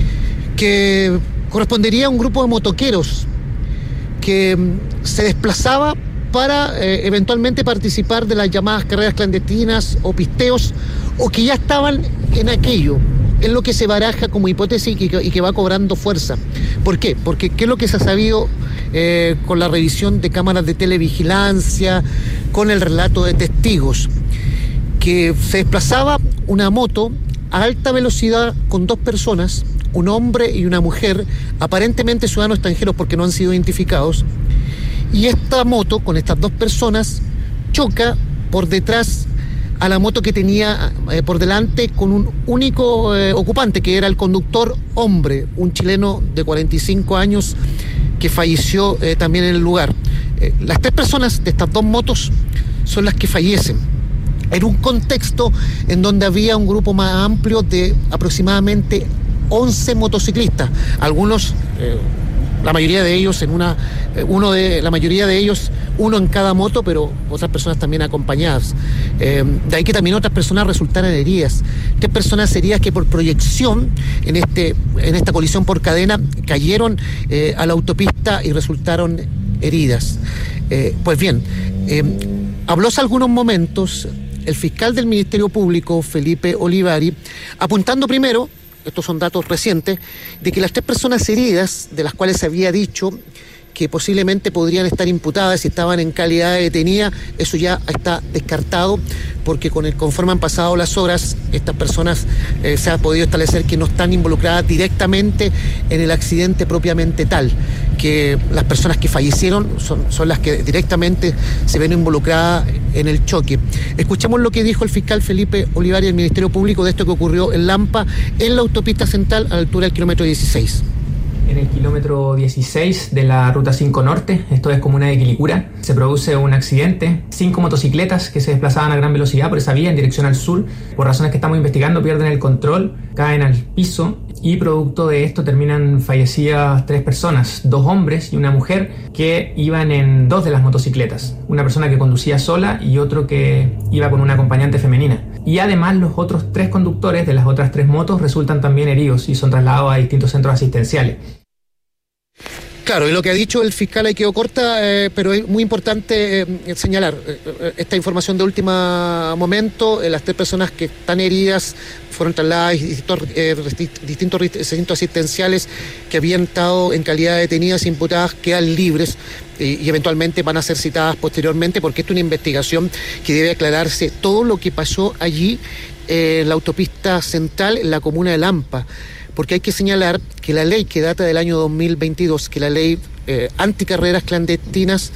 Que correspondería a un grupo de motoqueros que se desplazaba para eventualmente participar de las llamadas carreras clandestinas o pisteos, o que ya estaban en aquello. Es lo que se baraja como hipótesis y que va cobrando fuerza. ¿Por qué? Porque ¿qué es lo que se ha sabido con la revisión de cámaras de televigilancia, con el relato de testigos? Que se desplazaba una moto a alta velocidad con 2 personas, un hombre y una mujer, aparentemente ciudadanos extranjeros porque no han sido identificados, y esta moto con estas 2 personas choca por detrás a la moto que tenía por delante con un único ocupante, que era el conductor hombre, un chileno de 45 años que falleció también en el lugar. Las 3 personas de estas 2 motos son las que fallecen en un contexto en donde había un grupo más amplio de aproximadamente 11 motociclistas, algunos, la mayoría de ellos uno en cada moto, pero otras personas también acompañadas. De ahí que también otras personas resultaran heridas. 3 personas heridas que por proyección en esta colisión por cadena cayeron a la autopista y resultaron heridas. Pues bien, habló hace algunos momentos el fiscal del Ministerio Público, Felipe Olivari, apuntando primero, estos son datos recientes, de que las 3 personas heridas, de las cuales se había dicho que posiblemente podrían estar imputadas y estaban en calidad de detenida, eso ya está descartado, porque conforme han pasado las horas, estas personas se ha podido establecer que no están involucradas directamente en el accidente propiamente tal, que las personas que fallecieron son las que directamente se ven involucradas en el choque. Escuchemos lo que dijo el fiscal Felipe Olivari del Ministerio Público de esto que ocurrió en Lampa, en la autopista central a la altura del kilómetro 16. En el kilómetro kilómetro 16 de la Ruta 5 Norte, esto es comuna de Quilicura. Se produce un accidente, 5 motocicletas que se desplazaban a gran velocidad por esa vía en dirección al sur, por razones que estamos investigando, pierden el control, caen al piso y producto de esto terminan fallecidas 3 personas, 2 hombres y una mujer que iban en 2 de las motocicletas, una persona que conducía sola y otro que iba con una acompañante femenina. Y además los otros 3 conductores de las otras 3 motos resultan también heridos y son trasladados a distintos centros asistenciales. Claro, y lo que ha dicho el fiscal ahí quedó corta, pero es muy importante señalar esta información de último momento. Las 3 personas que están heridas fueron trasladadas a distintos recintos asistenciales que habían estado en calidad de detenidas, imputadas, quedan libres y eventualmente van a ser citadas posteriormente, porque esto es una investigación que debe aclararse todo lo que pasó allí en la autopista central en la comuna de Lampa. Porque hay que señalar que la ley que data del año 2022, que la ley anticarreras clandestinas,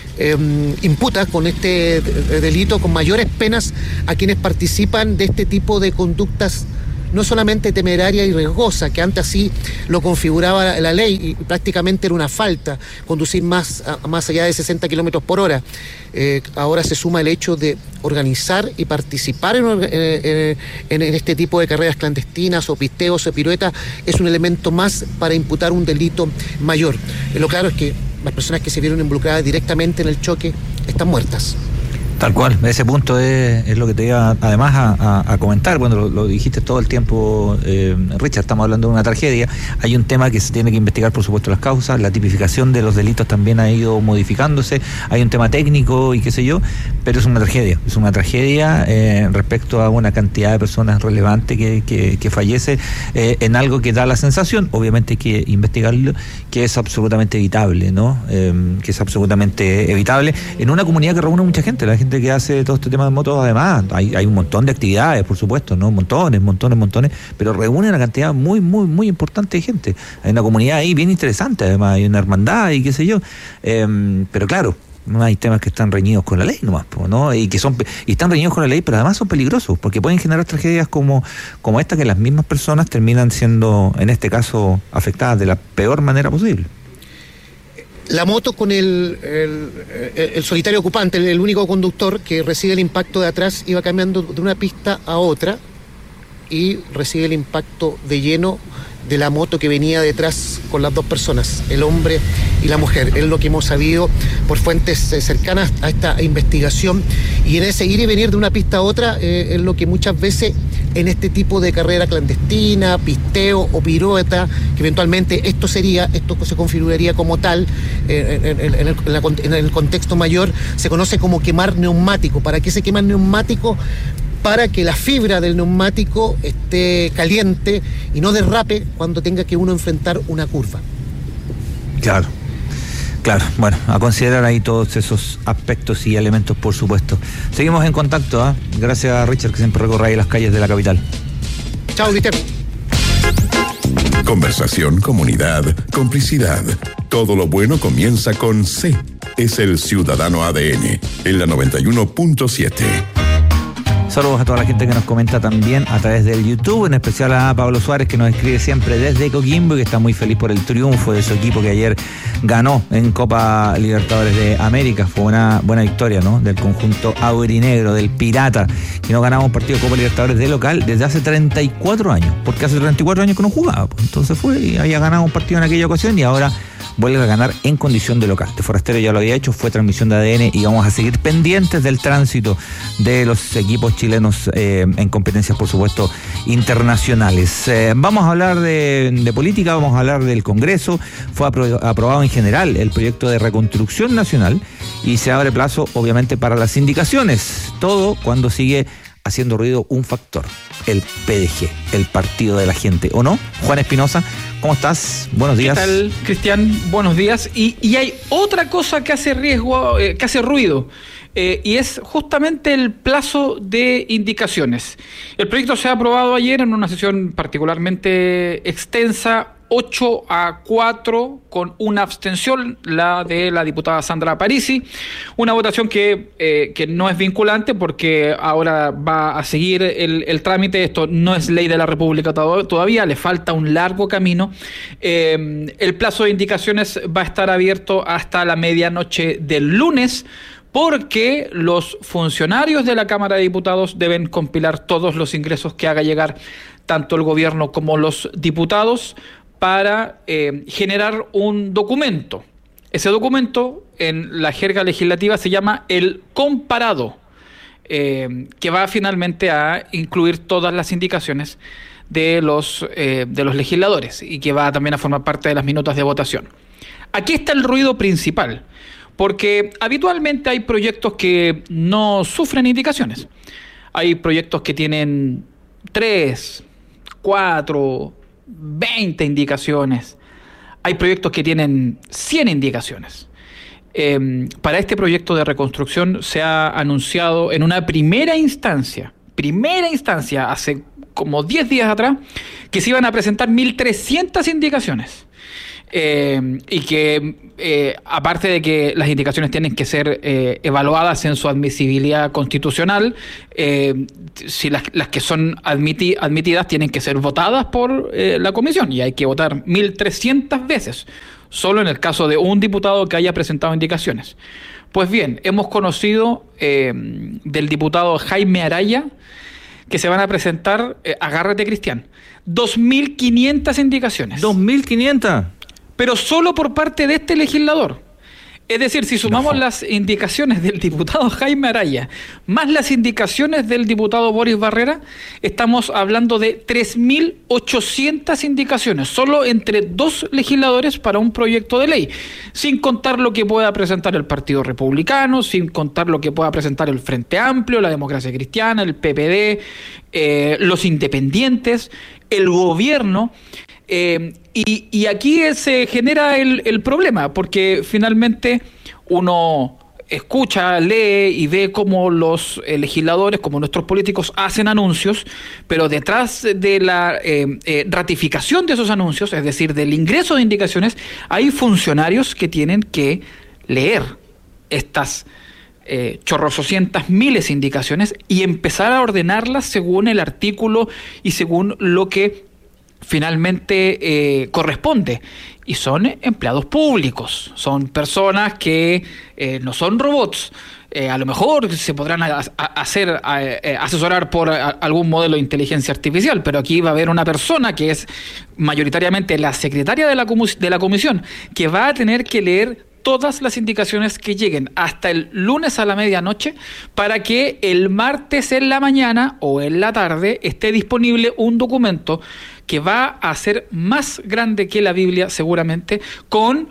imputa con este delito con mayores penas a quienes participan de este tipo de conductas no solamente temeraria y riesgosa, que antes así lo configuraba la ley y prácticamente era una falta conducir más allá de 60 kilómetros por hora. Ahora se suma el hecho de organizar y participar en este tipo de carreras clandestinas o pisteos o piruetas, es un elemento más para imputar un delito mayor. Lo claro es que las personas que se vieron involucradas directamente en el choque están muertas. Tal cual, ese punto es lo que te iba además a comentar. Bueno, lo dijiste todo el tiempo, Richard, estamos hablando de una tragedia. Hay un tema que se tiene que investigar, por supuesto, las causas. La tipificación de los delitos también ha ido modificándose. Hay un tema técnico y qué sé yo, pero es una tragedia. Es una tragedia respecto a una cantidad de personas relevante que fallece en algo que da la sensación, obviamente hay que investigarlo, que es absolutamente evitable, ¿no? Que es absolutamente evitable en una comunidad que reúne mucha gente. La gente que hace todo este tema de motos, además, hay un montón de actividades, por supuesto, ¿no? Montones, pero reúne una cantidad muy importante de gente. Hay una comunidad ahí bien interesante, además, hay una hermandad y qué sé yo. Pero claro, no hay temas que están reñidos con la ley nomás, ¿no? Y están reñidos con la ley, pero además son peligrosos, porque pueden generar tragedias como esta, que las mismas personas terminan siendo, en este caso, afectadas de la peor manera posible. La moto con el solitario ocupante, el único conductor que recibe el impacto de atrás, iba cambiando de una pista a otra y recibe el impacto de lleno de la moto que venía detrás con las 2 personas, el hombre y la mujer. Es lo que hemos sabido por fuentes cercanas a esta investigación, y en ese ir y venir de una pista a otra es lo que muchas veces en este tipo de carrera clandestina, pisteo o pirueta, que eventualmente esto se configuraría como tal en el contexto mayor, se conoce como quemar neumático. ¿Para qué se quema el neumático? Para que la fibra del neumático esté caliente y no derrape cuando tenga que uno enfrentar una curva. Claro, bueno, a considerar ahí todos esos aspectos y elementos, por supuesto. Seguimos en contacto, ¿eh? Gracias a Richard, que siempre recorre ahí las calles de la capital. Chao, Cristian. Conversación, comunidad, complicidad. Todo lo bueno comienza con C. Es el Ciudadano ADN, en la 91.7. Saludos a toda la gente que nos comenta también a través del YouTube, en especial a Pablo Suárez, que nos escribe siempre desde Coquimbo y que está muy feliz por el triunfo de su equipo, que ayer ganó en Copa Libertadores de América. Fue una buena victoria, ¿no?, del conjunto aurinegro, del Pirata, que no ganaba un partido de Copa Libertadores de local desde hace 34 años, porque hace 34 años que no jugaba, pues. Entonces fue y había ganado un partido en aquella ocasión y ahora vuelve a ganar en condición de local. De Forastero ya lo había hecho, fue transmisión de ADN y vamos a seguir pendientes del tránsito de los equipos chilenos en competencias, por supuesto, internacionales. Vamos a hablar de política, vamos a hablar del Congreso. Fue aprobado en general el proyecto de reconstrucción nacional y se abre plazo, obviamente, para las indicaciones. Todo cuando sigue haciendo ruido un factor, el PDG, el Partido de la Gente, ¿o no? Juan Espinosa, ¿cómo estás? Buenos días. ¿Qué tal, Cristian? Buenos días. Y hay otra cosa que hace que hace ruido, y es justamente el plazo de indicaciones. El proyecto se ha aprobado ayer en una sesión particularmente extensa, 8-4 con una abstención, la de la diputada Sandra Parisi. Una votación que no es vinculante porque ahora va a seguir el trámite. Esto no es ley de la República todavía, le falta un largo camino. El plazo de indicaciones va a estar abierto hasta la medianoche del lunes, porque los funcionarios de la Cámara de Diputados deben compilar todos los ingresos que haga llegar tanto el gobierno como los diputados para generar un documento. Ese documento, en la jerga legislativa, se llama el comparado, que va finalmente a incluir todas las indicaciones de los legisladores y que va también a formar parte de las minutas de votación. Aquí está el ruido principal, porque habitualmente hay proyectos que no sufren indicaciones. Hay proyectos que tienen 3, 4, 20 indicaciones. Hay proyectos que tienen 100 indicaciones. Para este proyecto de reconstrucción se ha anunciado en una primera instancia, hace como 10 días atrás, que se iban a presentar 1.300 indicaciones. Y que aparte de que las indicaciones tienen que ser evaluadas en su admisibilidad constitucional, si las que son admitidas tienen que ser votadas por la comisión, y hay que votar 1.300 veces, solo en el caso de un diputado que haya presentado indicaciones. Pues bien, hemos conocido del diputado Jaime Araya que se van a presentar, agárrate Cristian, 2.500 indicaciones. ¿2.500? Pero solo por parte de este legislador. Es decir, si sumamos las indicaciones del diputado Jaime Araya más las indicaciones del diputado Boris Barrera, estamos hablando de 3.800 indicaciones, solo entre 2 legisladores para un proyecto de ley, sin contar lo que pueda presentar el Partido Republicano, sin contar lo que pueda presentar el Frente Amplio, la Democracia Cristiana, el PPD, los independientes, el gobierno. Y aquí se genera el problema, porque finalmente uno escucha, lee y ve cómo los legisladores, como nuestros políticos, hacen anuncios, pero detrás de la ratificación de esos anuncios, es decir, del ingreso de indicaciones, hay funcionarios que tienen que leer estas chorrocientas miles de indicaciones y empezar a ordenarlas según el artículo y según lo que finalmente corresponde. Y son empleados públicos, son personas que no son robots. A lo mejor se podrán asesorar por algún modelo de inteligencia artificial, pero aquí va a haber una persona que es mayoritariamente la secretaria de la comisión, que va a tener que leer todas las indicaciones que lleguen hasta el lunes a la medianoche, para que el martes en la mañana o en la tarde esté disponible un documento que va a ser más grande que la Biblia seguramente, con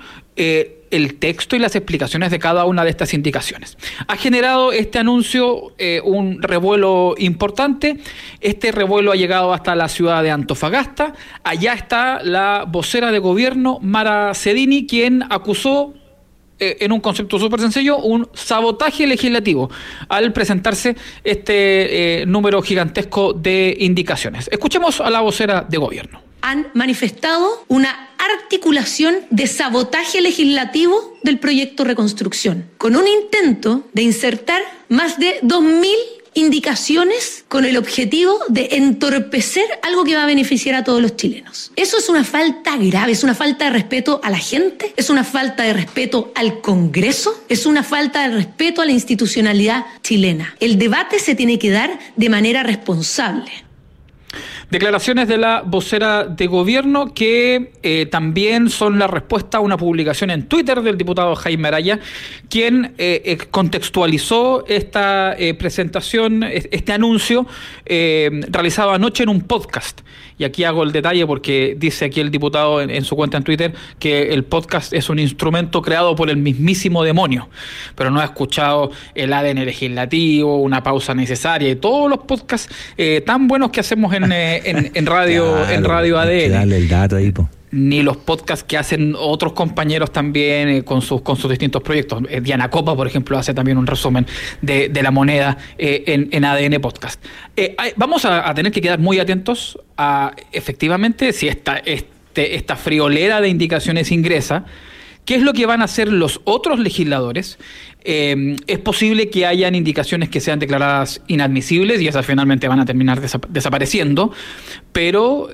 el texto y las explicaciones de cada una de estas indicaciones. Ha generado este anuncio un revuelo importante. Este revuelo ha llegado hasta la ciudad de Antofagasta. Allá está la vocera de gobierno, Mara Cedini, quien acusó, en un concepto súper sencillo, un sabotaje legislativo al presentarse este número gigantesco de indicaciones. Escuchemos a la vocera de gobierno. Han manifestado una articulación de sabotaje legislativo del proyecto Reconstrucción, con un intento de insertar más de 2.000 indicaciones con el objetivo de entorpecer algo que va a beneficiar a todos los chilenos. Eso es una falta grave, es una falta de respeto a la gente, es una falta de respeto al Congreso, es una falta de respeto a la institucionalidad chilena. El debate se tiene que dar de manera responsable. Declaraciones de la vocera de gobierno que también son la respuesta a una publicación en Twitter del diputado Jaime Araya, quien contextualizó esta presentación, este anuncio realizado anoche en un podcast. Y aquí hago el detalle porque dice aquí el diputado en su cuenta en Twitter que el podcast es un instrumento creado por el mismísimo demonio, pero no ha escuchado el ADN legislativo, una pausa necesaria y todos los podcasts tan buenos que hacemos en radio, claro, en Radio ADN. Dale el dato ahí, po. Ni los podcasts que hacen otros compañeros también con sus distintos proyectos. Diana Copa, por ejemplo, hace también un resumen de la moneda en ADN Podcast. Vamos a tener que quedar muy atentos a, efectivamente, si esta friolera de indicaciones ingresa, ¿qué es lo que van a hacer los otros legisladores? Es posible que hayan indicaciones que sean declaradas inadmisibles y esas finalmente van a terminar desapareciendo, pero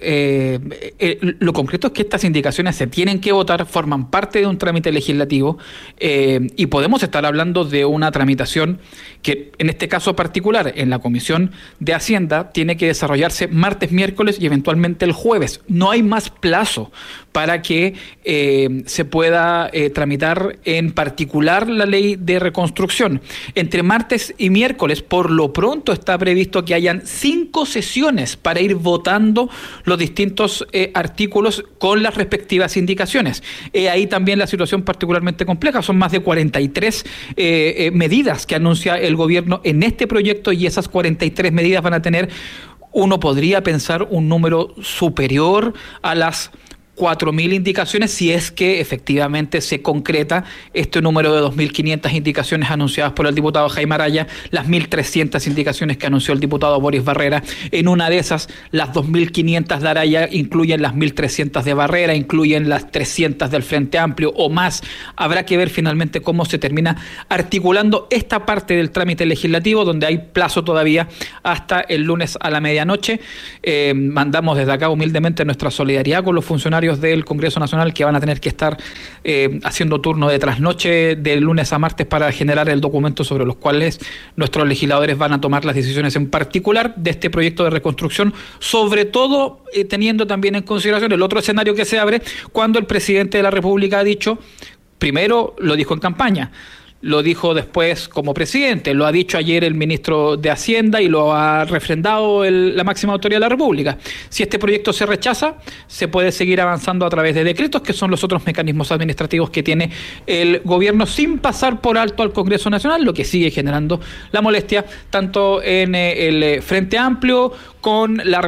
lo concreto es que estas indicaciones se tienen que votar, forman parte de un trámite legislativo y podemos estar hablando de una tramitación que en este caso particular en la Comisión de Hacienda tiene que desarrollarse martes, miércoles y eventualmente el jueves. No hay más plazo para que se pueda tramitar en particular la ley de reconstrucción. Entre martes y miércoles, por lo pronto, está previsto que hayan 5 sesiones para ir votando los distintos artículos con las respectivas indicaciones. Ahí también la situación particularmente compleja. Son más de 43 medidas que anuncia el gobierno en este proyecto y esas 43 medidas van a tener, uno podría pensar, un número superior a las 4.000 indicaciones si es que efectivamente se concreta este número de 2.500 indicaciones anunciadas por el diputado Jaime Araya, las 1.300 indicaciones que anunció el diputado Boris Barrera. En una de esas, las 2.500 de Araya incluyen las 1.300 de Barrera, incluyen las 300 del Frente Amplio o más. Habrá que ver finalmente cómo se termina articulando esta parte del trámite legislativo, donde hay plazo todavía hasta el lunes a la medianoche. Mandamos desde acá humildemente nuestra solidaridad con los funcionarios del Congreso Nacional que van a tener que estar haciendo turno de trasnoche de lunes a martes para generar el documento sobre los cuales nuestros legisladores van a tomar las decisiones en particular de este proyecto de reconstrucción, sobre todo teniendo también en consideración el otro escenario que se abre cuando el presidente de la República ha dicho, primero lo dijo en campaña, lo dijo después como presidente, lo ha dicho ayer el ministro de Hacienda y lo ha refrendado la máxima autoridad de la República. Si este proyecto se rechaza, se puede seguir avanzando a través de decretos, que son los otros mecanismos administrativos que tiene el gobierno sin pasar por alto al Congreso Nacional, lo que sigue generando la molestia tanto en el Frente Amplio con la